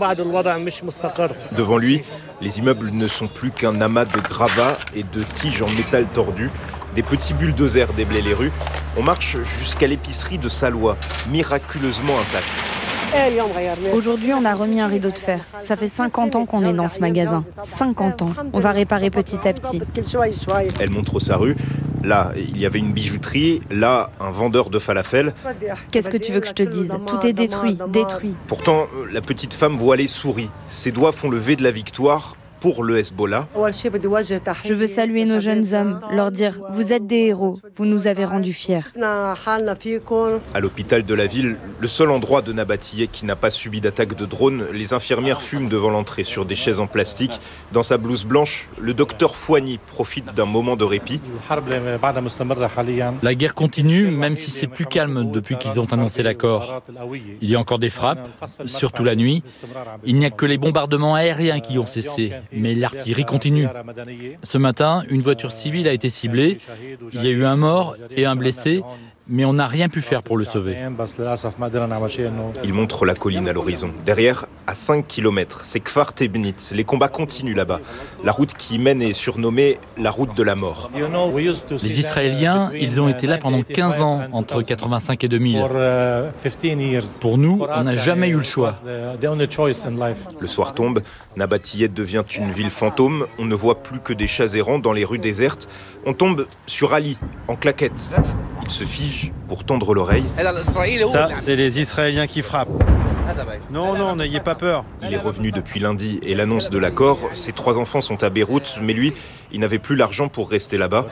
Devant lui, les immeubles ne sont plus qu'un amas de gravats et de tiges en métal tordu. Des petits bulldozers déblaient les rues. On marche jusqu'à l'épicerie de Saloua, miraculeusement intacte. Aujourd'hui, on a remis un rideau de fer. Ça fait 50 ans qu'on est dans ce magasin. 50 ans. On va réparer petit à petit. Elle montre sa rue. Là, il y avait une bijouterie. Là, un vendeur de falafel. Qu'est-ce que tu veux que je te dise ? Tout est détruit, détruit. Pourtant, la petite femme voilée sourit. Ses doigts font le V de la victoire pour le Hezbollah. Je veux saluer nos jeunes hommes, leur dire « Vous êtes des héros, vous nous avez rendus fiers ». À l'hôpital de la ville, le seul endroit de Nabatiyeh qui n'a pas subi d'attaque de drone, les infirmières fument devant l'entrée sur des chaises en plastique. Dans sa blouse blanche, le docteur Fouani profite d'un moment de répit. La guerre continue, même si c'est plus calme depuis qu'ils ont annoncé l'accord. Il y a encore des frappes, surtout la nuit. Il n'y a que les bombardements aériens qui ont cessé. Mais l'artillerie continue. Ce matin, une voiture civile a été ciblée. Il y a eu un mort et un blessé, mais on n'a rien pu faire pour le sauver. Il montre la colline à l'horizon. Derrière, à 5 km, c'est Kfar Tebnit. Les combats continuent là-bas. La route qui y mène est surnommée la route de la mort. Les Israéliens, ils ont été là pendant 15 ans, entre 85 et 2000. Pour nous, on n'a jamais eu le choix. Le soir tombe, Nabatiyeh devient une ville fantôme. On ne voit plus que des chats errants dans les rues désertes. On tombe sur Ali, en claquettes. Il se fige pour tendre l'oreille. Ça, c'est les Israéliens qui frappent. Non, n'ayez pas peur. Il est revenu depuis lundi et l'annonce de l'accord. Ses 3 enfants sont à Beyrouth, mais lui, il n'avait plus l'argent pour rester là-bas.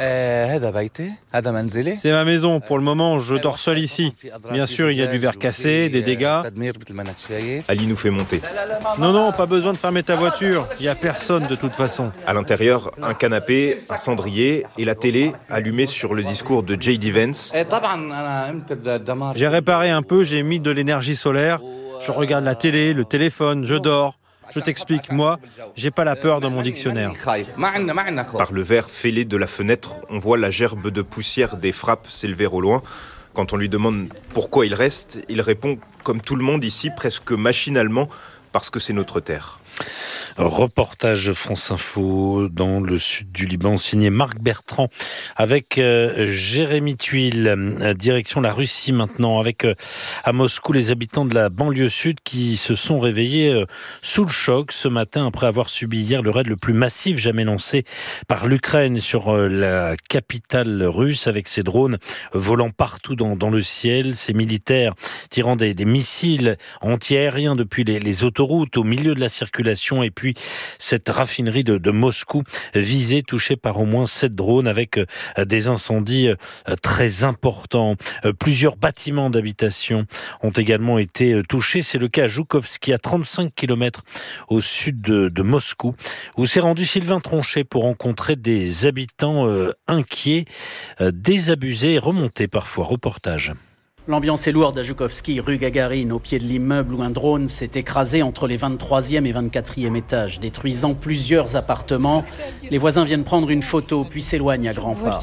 C'est ma maison. Pour le moment, je dors seul ici. Bien sûr, il y a du verre cassé, des dégâts. Ali nous fait monter. Non, pas besoin de fermer ta voiture. Il n'y a personne de toute façon. À l'intérieur, un canapé, un cendrier et la télé allumée sur le discours de J.D. Vance. J'ai réparé un peu, j'ai mis de l'énergie solaire. Je regarde la télé, le téléphone, je dors. Je t'explique, moi, j'ai pas la peur dans mon dictionnaire. Par le verre fêlé de la fenêtre, on voit la gerbe de poussière des frappes s'élever au loin. Quand on lui demande pourquoi il reste, il répond, comme tout le monde ici, presque machinalement, parce que c'est notre terre. Reportage France Info dans le sud du Liban, signé Marc Bertrand avec Jérémy Tuile. Direction la Russie maintenant, avec à Moscou les habitants de la banlieue sud qui se sont réveillés sous le choc ce matin après avoir subi hier le raid le plus massif jamais lancé par l'Ukraine sur la capitale russe, avec ses drones volant partout dans le ciel, ses militaires tirant des missiles anti-aériens depuis les autoroutes au milieu de la circulation, et puis depuis cette raffinerie de Moscou visée, touchée par au moins 7 drones avec des incendies très importants. Plusieurs bâtiments d'habitation ont également été touchés. C'est le cas à Joukovski, à 35 km au sud de Moscou, où s'est rendu Sylvain Tronchet pour rencontrer des habitants inquiets, désabusés et remontés parfois. Reportage. L'ambiance est lourde à Joukovski, rue Gagarine, au pied de l'immeuble où un drone s'est écrasé entre les 23e et 24e étages, détruisant plusieurs appartements. Les voisins viennent prendre une photo, puis s'éloignent à grands pas.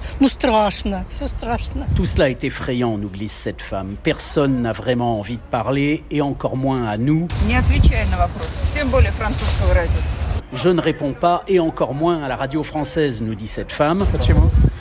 Tout cela est effrayant, nous glisse cette femme. Personne n'a vraiment envie de parler, et encore moins à nous. Je ne réponds pas, et encore moins à la radio française, nous dit cette femme. Pourquoi ?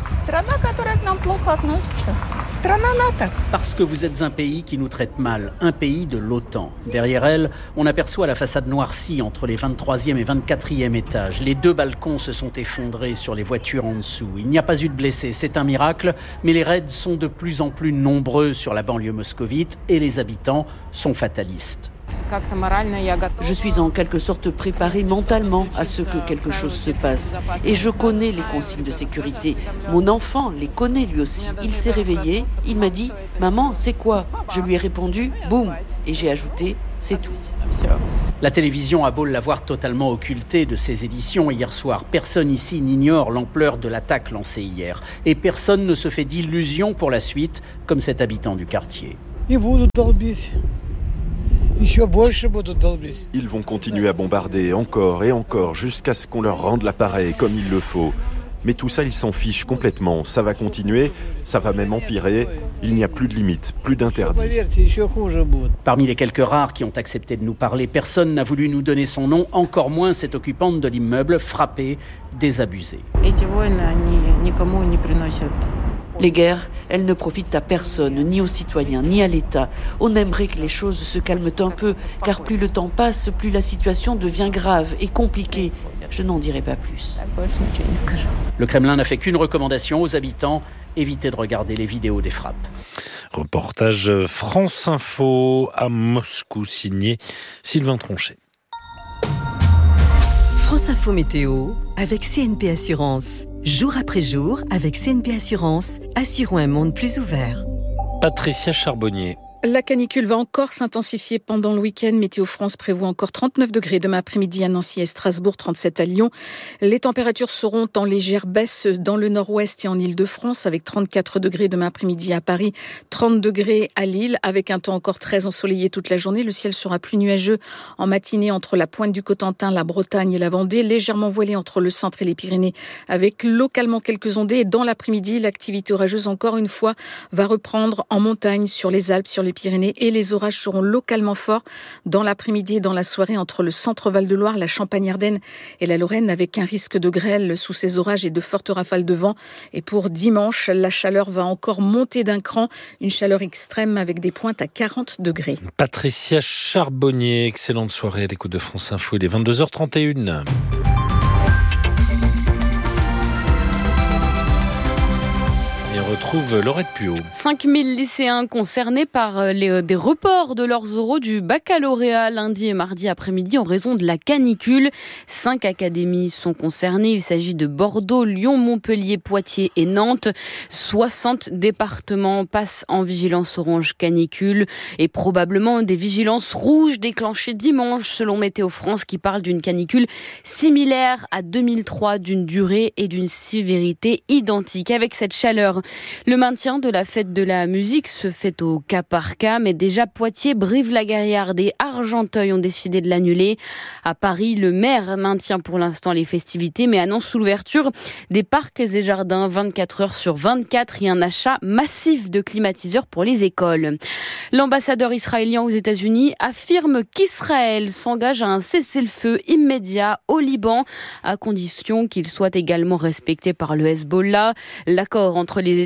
Parce que vous êtes un pays qui nous traite mal, un pays de l'OTAN. Derrière elle, on aperçoit la façade noircie entre les 23e et 24e étages. Les 2 balcons se sont effondrés sur les voitures en dessous. Il n'y a pas eu de blessés, c'est un miracle, mais les raids sont de plus en plus nombreux sur la banlieue moscovite et les habitants sont fatalistes. Je suis en quelque sorte préparée mentalement à ce que quelque chose se passe. Et je connais les consignes de sécurité. Mon enfant les connaît lui aussi. Il s'est réveillé, il m'a dit « Maman, c'est quoi ?» Je lui ai répondu « Boum !» Et j'ai ajouté « C'est tout ». La télévision a beau l'avoir totalement occultée de ses éditions hier soir. Personne ici n'ignore l'ampleur de l'attaque lancée hier. Et personne ne se fait d'illusions pour la suite, comme cet habitant du quartier. Ils vont continuer à bombarder encore et encore jusqu'à ce qu'on leur rende l'appareil comme il le faut. Mais tout ça, ils s'en fichent complètement. Ça va continuer, ça va même empirer. Il n'y a plus de limites, plus d'interdits. Parmi les quelques rares qui ont accepté de nous parler, personne n'a voulu nous donner son nom, encore moins cette occupante de l'immeuble frappée, désabusée. Les guerres, elles ne profitent à personne, ni aux citoyens, ni à l'État. On aimerait que les choses se calment un peu, car plus le temps passe, plus la situation devient grave et compliquée. Je n'en dirai pas plus. Le Kremlin n'a fait qu'une recommandation aux habitants, éviter de regarder les vidéos des frappes. Reportage France Info à Moscou, signé Sylvain Tronchet. France Info Météo avec CNP Assurance. Jour après jour, avec CNP Assurance, assurons un monde plus ouvert. Patricia Charbonnier. La canicule va encore s'intensifier pendant le week-end. Météo France prévoit encore 39 degrés demain après-midi à Nancy et Strasbourg, 37 à Lyon. Les températures seront en légère baisse dans le nord-ouest et en Île-de-France avec 34 degrés demain après-midi à Paris, 30 degrés à Lille avec un temps encore très ensoleillé toute la journée. Le ciel sera plus nuageux en matinée entre la pointe du Cotentin, la Bretagne et la Vendée, légèrement voilé entre le centre et les Pyrénées avec localement quelques ondées. Et dans l'après-midi, l'activité orageuse encore une fois va reprendre en montagne sur les Alpes, sur les Pyrénées et les orages seront localement forts dans l'après-midi et dans la soirée entre le centre Val-de-Loire, la Champagne-Ardenne et la Lorraine avec un risque de grêle sous ces orages et de fortes rafales de vent. Et pour dimanche, la chaleur va encore monter d'un cran, une chaleur extrême avec des pointes à 40 degrés. Patricia Charbonnier, excellente soirée à l'écoute de France Info, il est 22h31. Retrouve Laurette Puot. 5000 lycéens concernés par des reports de leurs oraux du baccalauréat lundi et mardi après-midi en raison de la canicule. 5 académies sont concernées. Il s'agit de Bordeaux, Lyon, Montpellier, Poitiers et Nantes. 60 départements passent en vigilance orange canicule et probablement des vigilances rouges déclenchées dimanche selon Météo France qui parle d'une canicule similaire à 2003, d'une durée et d'une sévérité identiques. Avec cette chaleur, le maintien de la fête de la musique se fait au cas par cas, mais déjà Poitiers, Brive-la-Gaillarde et Argenteuil ont décidé de l'annuler. À Paris, le maire maintient pour l'instant les festivités, mais annonce l'ouverture des parcs et jardins 24 heures sur 24 et un achat massif de climatiseurs pour les écoles. L'ambassadeur israélien aux États-Unis affirme qu'Israël s'engage à un cessez-le-feu immédiat au Liban, à condition qu'il soit également respecté par le Hezbollah. L'accord entre les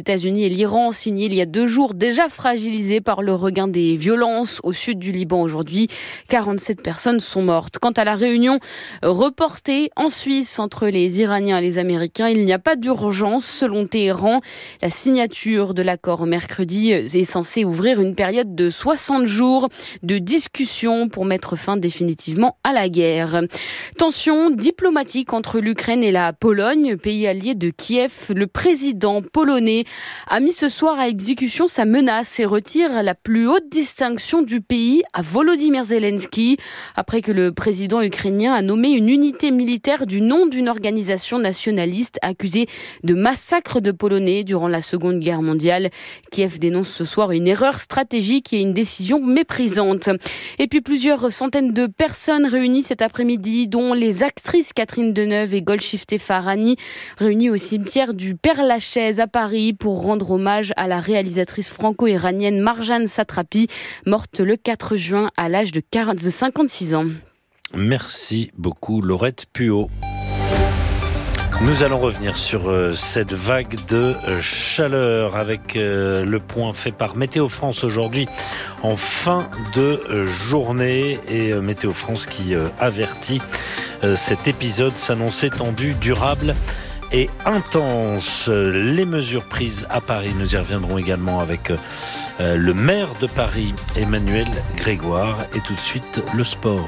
États-Unis et l'Iran, signé il y a 2 jours, déjà fragilisé par le regain des violences au sud du Liban aujourd'hui. 47 personnes sont mortes. Quant à la réunion reportée en Suisse entre les Iraniens et les Américains, il n'y a pas d'urgence selon Téhéran. La signature de l'accord mercredi est censée ouvrir une période de 60 jours de discussion pour mettre fin définitivement à la guerre. Tension diplomatique entre l'Ukraine et la Pologne, pays allié de Kiev. Le président polonais a mis ce soir à exécution sa menace et retire la plus haute distinction du pays à Volodymyr Zelensky, après que le président ukrainien a nommé une unité militaire du nom d'une organisation nationaliste accusée de massacre de Polonais durant la Seconde Guerre mondiale. Kiev dénonce ce soir une erreur stratégique et une décision méprisante. Et puis plusieurs centaines de personnes réunies cet après-midi, dont les actrices Catherine Deneuve et Golshifteh Farahani, réunies au cimetière du Père-Lachaise à Paris pour rendre hommage à la réalisatrice franco-iranienne Marjane Satrapi, morte le 4 juin à l'âge de 56 ans. Merci beaucoup Laurette Puot. Nous allons revenir sur cette vague de chaleur avec le point fait par Météo France aujourd'hui en fin de journée et Météo France qui avertit cet épisode s'annonçait tendu, durable et intense. Les mesures prises à Paris, nous y reviendrons également avec le maire de Paris, Emmanuel Grégoire, et tout de suite le sport.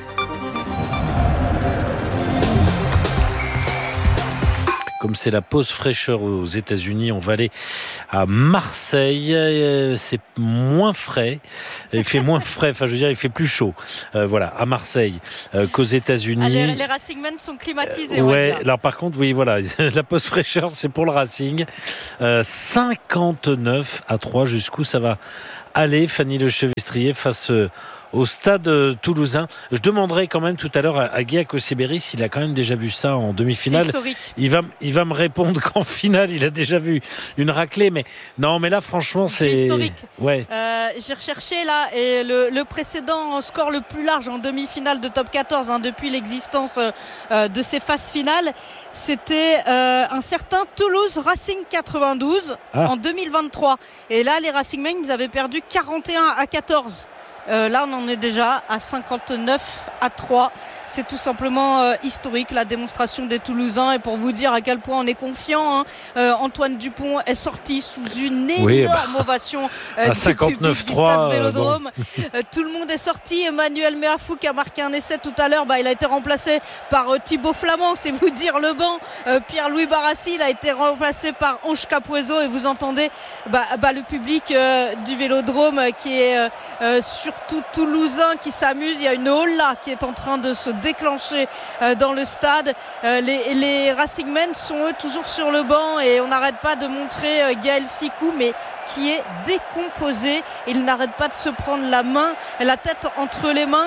Comme c'est la pause fraîcheur aux États-Unis, on va aller à Marseille. C'est moins frais. Il fait moins frais. Enfin, je veux dire, il fait plus chaud. Voilà, à Marseille qu'aux États-Unis. Les Racingmen sont climatisés. Ouais. Alors par contre, oui, voilà, la pause fraîcheur, c'est pour le Racing. 59-3. Jusqu'où ça va aller, Fanny Lechevestrier, face au stade toulousain. Je demanderai quand même tout à l'heure à Guy Akoseberi s'il a quand même déjà vu ça en demi-finale. C'est historique. Il va me répondre qu'en finale, il a déjà vu une raclée. Mais non, mais là, franchement, c'est historique. Ouais. J'ai recherché là et le précédent score le plus large en demi-finale de top 14 depuis l'existence de ces phases finales, c'était un certain Toulouse Racing 92 en 2023. Et là, les Racingmen, ils avaient perdu 41-14. Là, on en est déjà à 59-3. C'est tout simplement historique, la démonstration des Toulousains. Et pour vous dire à quel point on est confiant, Antoine Dupont est sorti sous une énorme ovation à du public du stade 59-3. Vélodrome. Tout le monde est sorti. Emmanuel Meafou qui a marqué un essai tout à l'heure. Il a été remplacé par Thibaut Flamand. C'est vous dire le banc. Pierre-Louis Barassi, il a été remplacé par Ange Capuezo. Et vous entendez le public du Vélodrome qui est surtout toulousain, qui s'amuse. Il y a une holla qui est en train de se déclencher dans le stade. Les Racingmen sont eux toujours sur le banc et on n'arrête pas de montrer Gaël Ficou, mais qui est décomposé. Il n'arrête pas de se prendre la tête entre les mains.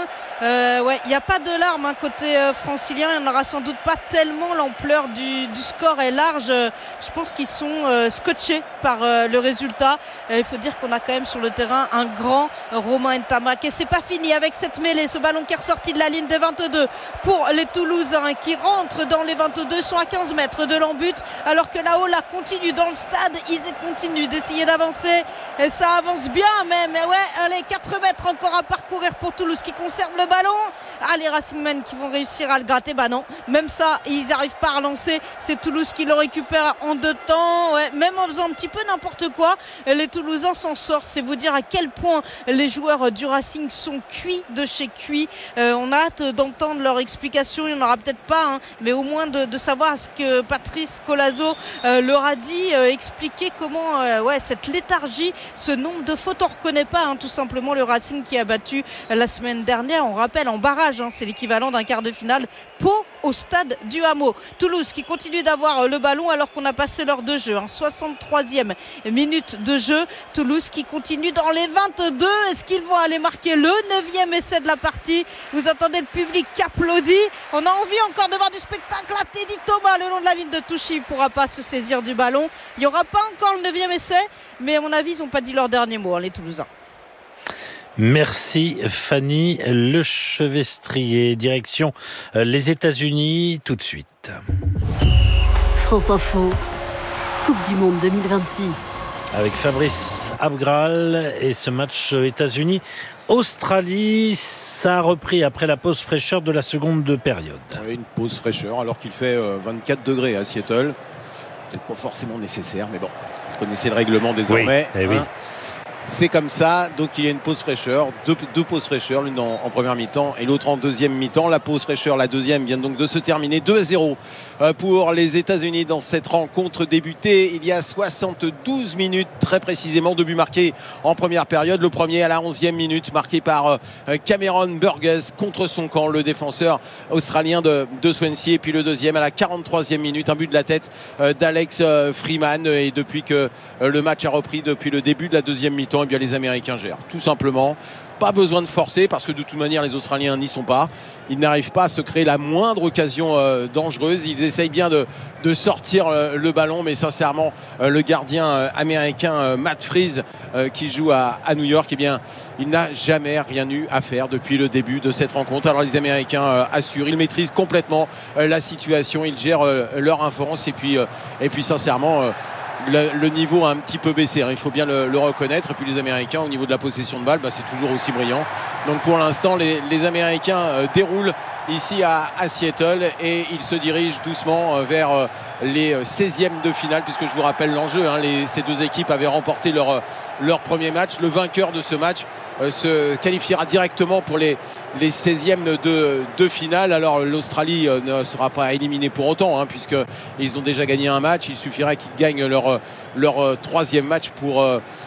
Il n'y a pas de larmes côté francilien. Il n'y en aura sans doute pas tellement. L'ampleur du score est large. Je pense qu'ils sont scotchés par le résultat. Il faut dire qu'on a quand même sur le terrain un grand Romain Ntamak. Et c'est pas fini avec cette mêlée. Ce ballon qui est ressorti de la ligne des 22 pour les Toulousains qui rentrent dans les 22, sont à 15 mètres de l'embut. Alors que là-haut, là continue dans le stade. Ils continuent d'essayer d'avancer. Et ça avance bien même. Allez, 4 mètres encore à parcourir pour Toulouse qui conserve le ballon. Les Racingmen qui vont réussir à le gratter. Non, même ça, ils n'arrivent pas à relancer. C'est Toulouse qui le récupère en 2 temps. Même en faisant un petit peu n'importe quoi, les Toulousains s'en sortent. C'est vous dire à quel point les joueurs du Racing sont cuits de chez cuits. On a hâte d'entendre leur explication. Il n'y en aura peut-être pas, mais au moins de savoir ce que Patrice Colazo leur a dit, expliquer comment cette léthargie, ce nombre de fautes, on ne reconnaît pas tout simplement le Racing qui a battu la semaine dernière, on rappelle, en barrage, c'est l'équivalent d'un quart de finale, Pau au stade du Hameau. Toulouse qui continue d'avoir le ballon alors qu'on a passé l'heure de jeu, 63e minute de jeu. Toulouse qui continue dans les 22. Est-ce qu'ils vont aller marquer le 9e essai de la partie? Vous entendez le public qui applaudit. On a envie encore de voir du spectacle. À Teddy Thomas le long de la ligne de touche, il ne pourra pas se saisir du ballon. Il n'y aura pas encore le 9e essai, mais à mon avis ils n'ont pas dit leur dernier mot, les Toulousains. Merci Fanny Lechevestrier. Direction les États-Unis tout de suite. France Info. Coupe du Monde 2026. Avec Fabrice Abgral et ce match États-Unis-Australie, ça a repris après la pause fraîcheur de la seconde période. Oui, une pause fraîcheur alors qu'il fait 24 degrés à Seattle. Peut-être pas forcément nécessaire, mais bon, vous connaissez le règlement désormais. Oui, oui. C'est comme ça, donc il y a une pause fraîcheur, deux pauses fraîcheur, l'une en première mi-temps et l'autre en deuxième mi-temps. La pause fraîcheur, la deuxième, vient donc de se terminer 2-0 pour les États-Unis dans cette rencontre débutée il y a 72 minutes, très précisément. 2 buts marqués en première période. Le premier à la 11e minute, marqué par Cameron Burgess contre son camp, le défenseur australien de Swansea. Et puis le deuxième à la 43e minute, un but de la tête d'Alex Freeman. Et depuis que le match a repris, depuis le début de la deuxième mi-temps, eh bien les Américains gèrent, tout simplement. Pas besoin de forcer parce que de toute manière les Australiens n'y sont pas. Ils n'arrivent pas à se créer la moindre occasion dangereuse. Ils essayent bien de sortir le ballon, mais sincèrement le gardien américain Matt Freese qui joue à New York, eh bien il n'a jamais rien eu à faire depuis le début de cette rencontre. Alors les Américains assurent, ils maîtrisent complètement la situation, ils gèrent leur influence et puis sincèrement le niveau a un petit peu baissé, il faut bien le reconnaître. Et puis les Américains, au niveau de la possession de balle, c'est toujours aussi brillant. Donc pour l'instant, les Américains déroulent ici à Seattle et ils se dirigent doucement vers les 16e de finale, puisque je vous rappelle l'enjeu, ces deux équipes avaient remporté leur premier match. Le vainqueur de ce match se qualifiera directement pour les 16e de finale. Alors l'Australie ne sera pas éliminée pour autant, puisqu'ils ont déjà gagné un match. Il suffirait qu'ils gagnent leur troisième match pour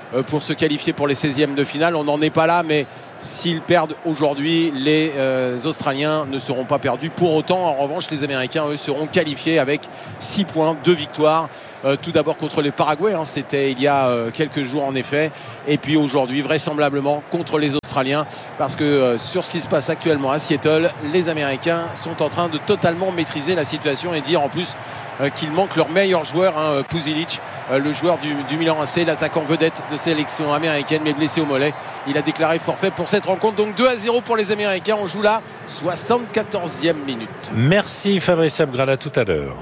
se qualifier pour les 16e de finale. On n'en est pas là, mais s'ils perdent aujourd'hui, les Australiens ne seront pas perdus pour autant. En revanche, les Américains, eux, seront qualifiés avec 6 points, 2 victoires. Tout d'abord contre les Paraguay, c'était il y a quelques jours en effet, et puis aujourd'hui vraisemblablement contre les Australiens, parce que sur ce qui se passe actuellement à Seattle, les Américains sont en train de totalement maîtriser la situation et dire en plus qu'il manque leur meilleur joueur, Puzilic, le joueur du Milan AC, l'attaquant vedette de sélection américaine, mais blessé au mollet. Il a déclaré forfait pour cette rencontre, donc 2-0 pour les Américains. On joue la 74e minute. Merci Fabrice Abgral, à tout à l'heure.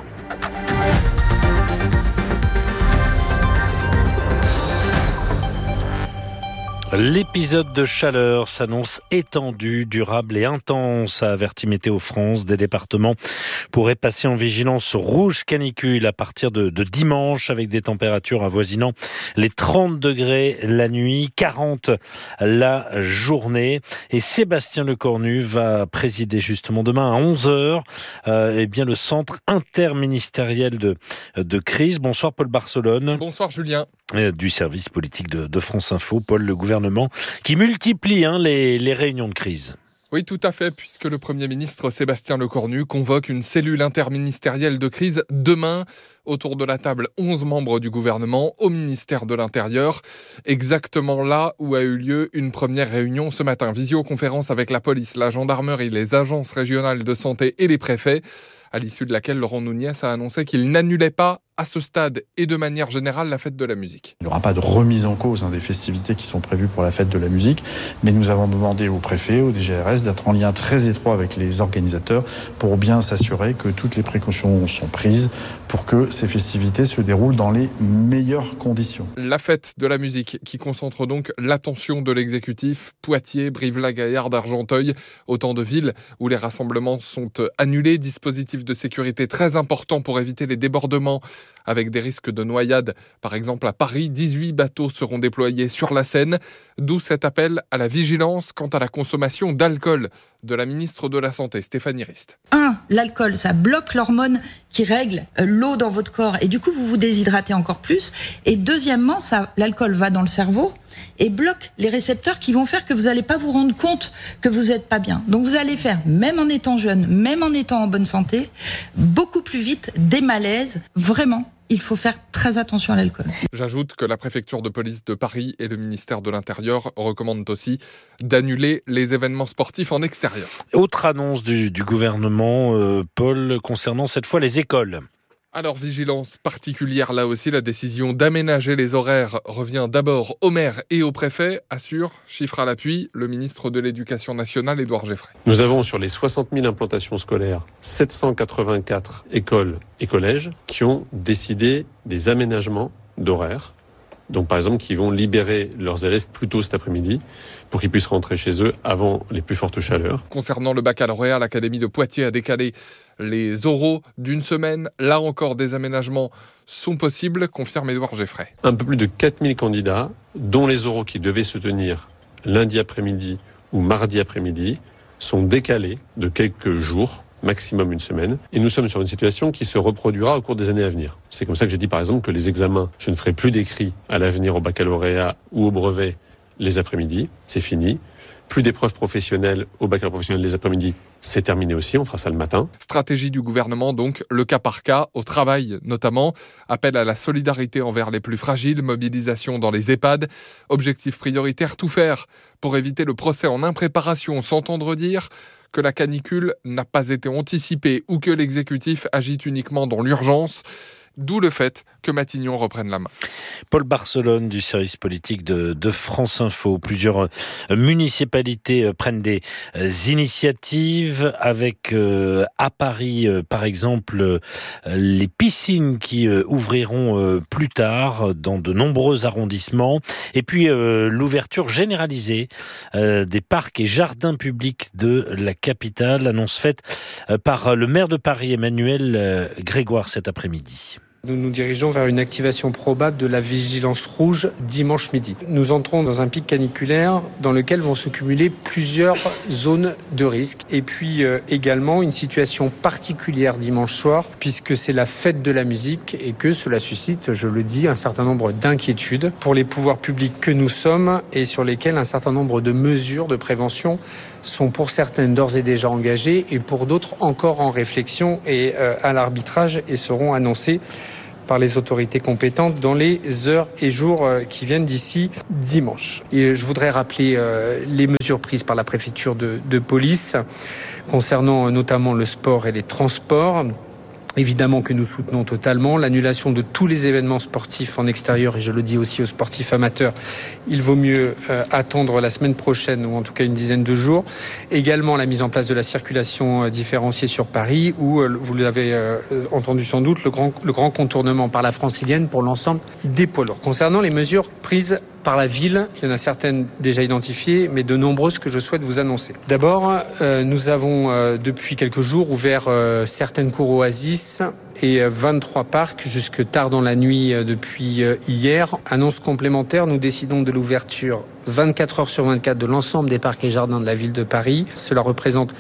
L'épisode de chaleur s'annonce étendu, durable et intense, a averti Météo France. Des départements pourraient passer en vigilance rouge canicule à partir de dimanche, avec des températures avoisinant les 30 degrés la nuit, 40 la journée. Et Sébastien Lecornu va présider justement demain à 11h le centre interministériel de crise. Bonsoir Paul Barcelone. Bonsoir Julien. Du service politique de France Info. Paul, le gouvernement qui multiplie les réunions de crise. Oui, tout à fait, puisque le Premier ministre Sébastien Lecornu convoque une cellule interministérielle de crise demain. Autour de la table, 11 membres du gouvernement au ministère de l'Intérieur, exactement là où a eu lieu une première réunion ce matin. Visioconférence avec la police, la gendarmerie, les agences régionales de santé et les préfets, à l'issue de laquelle Laurent Nunez a annoncé qu'il n'annulait pas à ce stade et de manière générale la fête de la musique. Il n'y aura pas de remise en cause des festivités qui sont prévues pour la fête de la musique, mais nous avons demandé au préfet, au DGRS, d'être en lien très étroit avec les organisateurs pour bien s'assurer que toutes les précautions sont prises pour que ces festivités se déroulent dans les meilleures conditions. La fête de la musique qui concentre donc l'attention de l'exécutif. Poitiers, Brive-la-Gaillarde, Argenteuil, autant de villes où les rassemblements sont annulés. Dispositif de sécurité très important pour éviter les débordements avec des risques de noyade. Par exemple, à Paris, 18 bateaux seront déployés sur la Seine, d'où cet appel à la vigilance quant à la consommation d'alcool de la ministre de la Santé, Stéphanie Rist. 1. L'alcool, ça bloque l'hormone qui règle l'eau dans votre corps et du coup, vous vous déshydratez encore plus. Et deuxièmement, l'alcool va dans le cerveau et bloque les récepteurs qui vont faire que vous n'allez pas vous rendre compte que vous n'êtes pas bien. Donc vous allez faire, même en étant jeune, même en étant en bonne santé, beaucoup plus vite des malaises. Vraiment, il faut faire très attention à l'alcool. J'ajoute que la préfecture de police de Paris et le ministère de l'Intérieur recommandent aussi d'annuler les événements sportifs en extérieur. Autre annonce du gouvernement, Paul, concernant cette fois les écoles. Alors, vigilance particulière là aussi, la décision d'aménager les horaires revient d'abord aux maires et aux préfets, assure, chiffre à l'appui, le ministre de l'Éducation nationale, Édouard Geffray. Nous avons sur les 60 000 implantations scolaires, 784 écoles et collèges qui ont décidé des aménagements d'horaires. Donc par exemple, qui vont libérer leurs élèves plus tôt cet après-midi pour qu'ils puissent rentrer chez eux avant les plus fortes chaleurs. Concernant le baccalauréat, l'Académie de Poitiers a décalé les oraux d'une semaine. Là encore, des aménagements sont possibles, confirme Édouard Geffray. Un peu plus de 4000 candidats, dont les oraux qui devaient se tenir lundi après-midi ou mardi après-midi, sont décalés de quelques jours, maximum une semaine. Et nous sommes sur une situation qui se reproduira au cours des années à venir. C'est comme ça que j'ai dit par exemple que les examens, je ne ferai plus d'écrits à l'avenir au baccalauréat ou au brevet les après-midi, c'est fini. Plus d'épreuves professionnelles au baccalauréat professionnel les après-midi, c'est terminé aussi, on fera ça le matin. Stratégie du gouvernement donc, le cas par cas, au travail notamment, appel à la solidarité envers les plus fragiles, mobilisation dans les EHPAD, objectif prioritaire, tout faire pour éviter le procès en impréparation, s'entendre dire que la canicule n'a pas été anticipée ou que l'exécutif agit uniquement dans l'urgence. D'où le fait que Matignon reprenne la main. Paul Barcelone du service politique de France Info. Plusieurs municipalités prennent des initiatives avec à Paris par exemple les piscines qui ouvriront plus tard dans de nombreux arrondissements et puis l'ouverture généralisée des parcs et jardins publics de la capitale, annonce faite par le maire de Paris Emmanuel Grégoire cet après-midi. Nous nous dirigeons vers une activation probable de la vigilance rouge dimanche midi. Nous entrons dans un pic caniculaire dans lequel vont se cumuler plusieurs zones de risque. Et puis également une situation particulière dimanche soir puisque c'est la fête de la musique et que cela suscite, je le dis, un certain nombre d'inquiétudes pour les pouvoirs publics que nous sommes et sur lesquels un certain nombre de mesures de prévention sont pour certaines d'ores et déjà engagées et pour d'autres encore en réflexion et à l'arbitrage et seront annoncées par les autorités compétentes dans les heures et jours qui viennent d'ici dimanche. Et je voudrais rappeler les mesures prises par la préfecture de police concernant notamment le sport et les transports. Évidemment que nous soutenons totalement l'annulation de tous les événements sportifs en extérieur et je le dis aussi aux sportifs amateurs, il vaut mieux attendre la semaine prochaine ou en tout cas une dizaine de jours. Également la mise en place de la circulation différenciée sur Paris où, vous l'avez entendu sans doute, le grand contournement par la Francilienne pour l'ensemble des poids lourds. Concernant les mesures prises par la ville, il y en a certaines déjà identifiées, mais de nombreuses que je souhaite vous annoncer. D'abord, nous avons depuis quelques jours ouvert certaines cours oasis et 23 parcs jusque tard dans la nuit depuis hier. Annonce complémentaire, nous décidons de l'ouverture 24 heures sur 24 de l'ensemble des parcs et jardins de la ville de Paris. Cela représente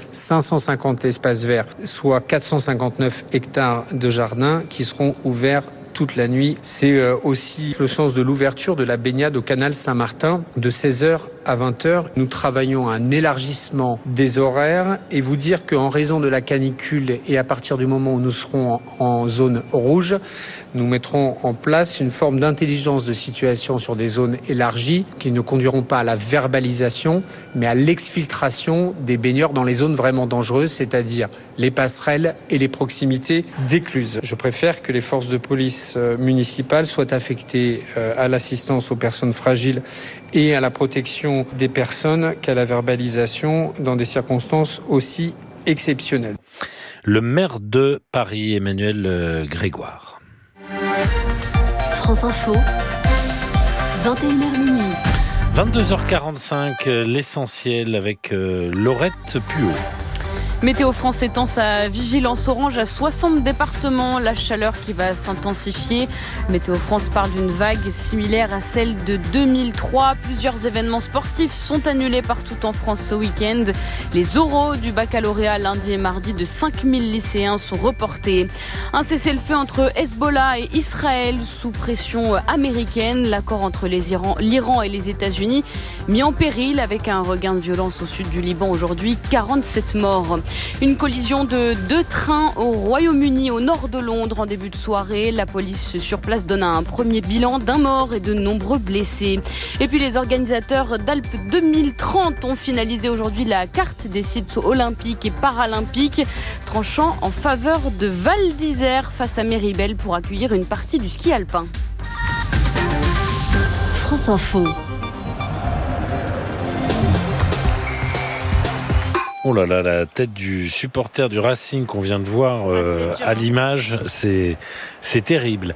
550 espaces verts, soit 459 hectares de jardins qui seront ouverts toute la nuit. C'est aussi le sens de l'ouverture de la baignade au canal Saint-Martin de 16h à 20h. Nous travaillons à un élargissement des horaires et vous dire qu'en raison de la canicule et à partir du moment où nous serons en zone rouge, nous mettrons en place une forme d'intelligence de situation sur des zones élargies qui ne conduiront pas à la verbalisation mais à l'exfiltration des baigneurs dans les zones vraiment dangereuses, c'est-à-dire les passerelles et les proximités d'écluses. Je préfère que les forces de police municipales soient affectées à l'assistance aux personnes fragiles et à la protection des personnes qu'à la verbalisation dans des circonstances aussi exceptionnelles. Le maire de Paris, Emmanuel Grégoire. France Info, 21h minuit. 22h45, l'essentiel avec Laurette Puot. Météo France étend sa vigilance orange à 60 départements. La chaleur qui va s'intensifier. Météo France parle d'une vague similaire à celle de 2003. Plusieurs événements sportifs sont annulés partout en France ce week-end. Les oraux du baccalauréat lundi et mardi de 5000 lycéens sont reportés. Un cessez-le-feu entre Hezbollah et Israël sous pression américaine. L'accord entre l'Iran et les États-Unis mis en péril avec un regain de violence au sud du Liban aujourd'hui. 47 morts. Une collision de 2 trains au Royaume-Uni, au nord de Londres, en début de soirée. La police sur place donne un premier bilan d'1 mort et de nombreux blessés. Et puis les organisateurs d'Alpes 2030 ont finalisé aujourd'hui la carte des sites olympiques et paralympiques, tranchant en faveur de Val d'Isère face à Méribel pour accueillir une partie du ski alpin. France Info. Oh là là, la tête du supporter du Racing qu'on vient de voir à l'image, c'est terrible.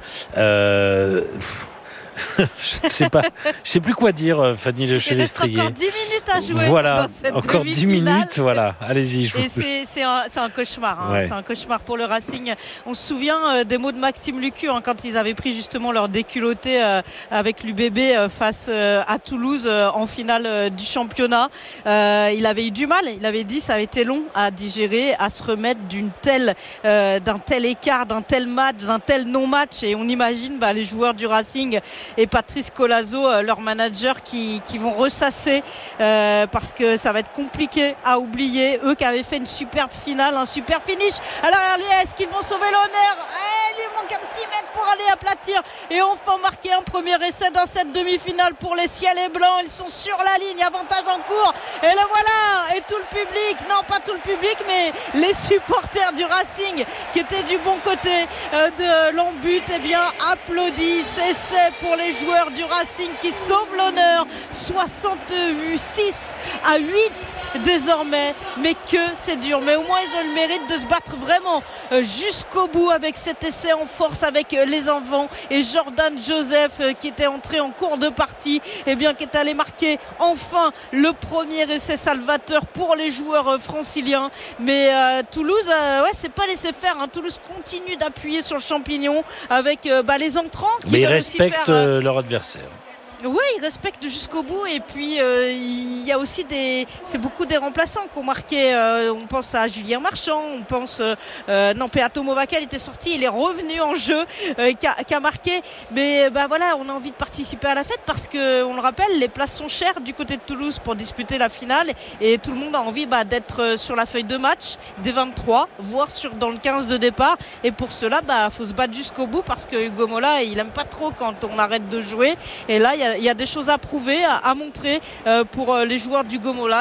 Je sais plus quoi dire, Fanny Le Chélestrier. Encore 10 minutes à jouer. Voilà, dans cette encore 10 minutes, voilà. Allez-y. Et c'est un cauchemar. Ouais. C'est un cauchemar pour le Racing. On se souvient des mots de Maxime Lucu quand ils avaient pris justement leur déculotté avec l'UBB face à Toulouse en finale du championnat. Il avait eu du mal. Il avait dit ça avait été long à digérer, à se remettre d'un tel écart, d'un tel match, d'un tel non-match. Et on imagine les joueurs du Racing et Patrice Colazo, leur manager, qui vont ressasser parce que ça va être compliqué à oublier. Eux qui avaient fait une superbe finale, un super finish. Alors est-ce qu'ils vont sauver l'honneur? Il lui manque un petit mètre pour aller aplatir et enfin marquer un premier essai dans cette demi-finale pour les ciels et blancs. Ils sont sur la ligne, avantage en cours et le voilà. Et tout le public, non pas tout le public mais les supporters du Racing qui étaient du bon côté de l'embut, applaudissent. Essai pour les joueurs du Racing qui sauvent l'honneur. 66 à 8 désormais, mais que c'est dur, mais au moins ils ont le mérite de se battre vraiment jusqu'au bout avec cet essai en force avec les enfants et Jordan Joseph qui était entré en cours de partie qui est allé marquer enfin le premier essai salvateur pour les joueurs franciliens. Mais Toulouse c'est pas laissé faire, Toulouse continue d'appuyer sur le champignon avec les entrants qui ils respectent leur adversaire. Oui, ils respectent jusqu'au bout et puis il y a aussi c'est beaucoup des remplaçants qui ont marqué. On pense à Julien Marchand, on pense Peato Movacal était sorti, il est revenu en jeu, qui a marqué. Mais on a envie de participer à la fête parce que on le rappelle, les places sont chères du côté de Toulouse pour disputer la finale et tout le monde a envie d'être sur la feuille de match des 23, voire dans le 15 de départ. Et pour cela, faut se battre jusqu'au bout parce que Hugo Mola, il aime pas trop quand on arrête de jouer. Et là, il y a des choses à prouver, à montrer pour les joueurs du Gomola.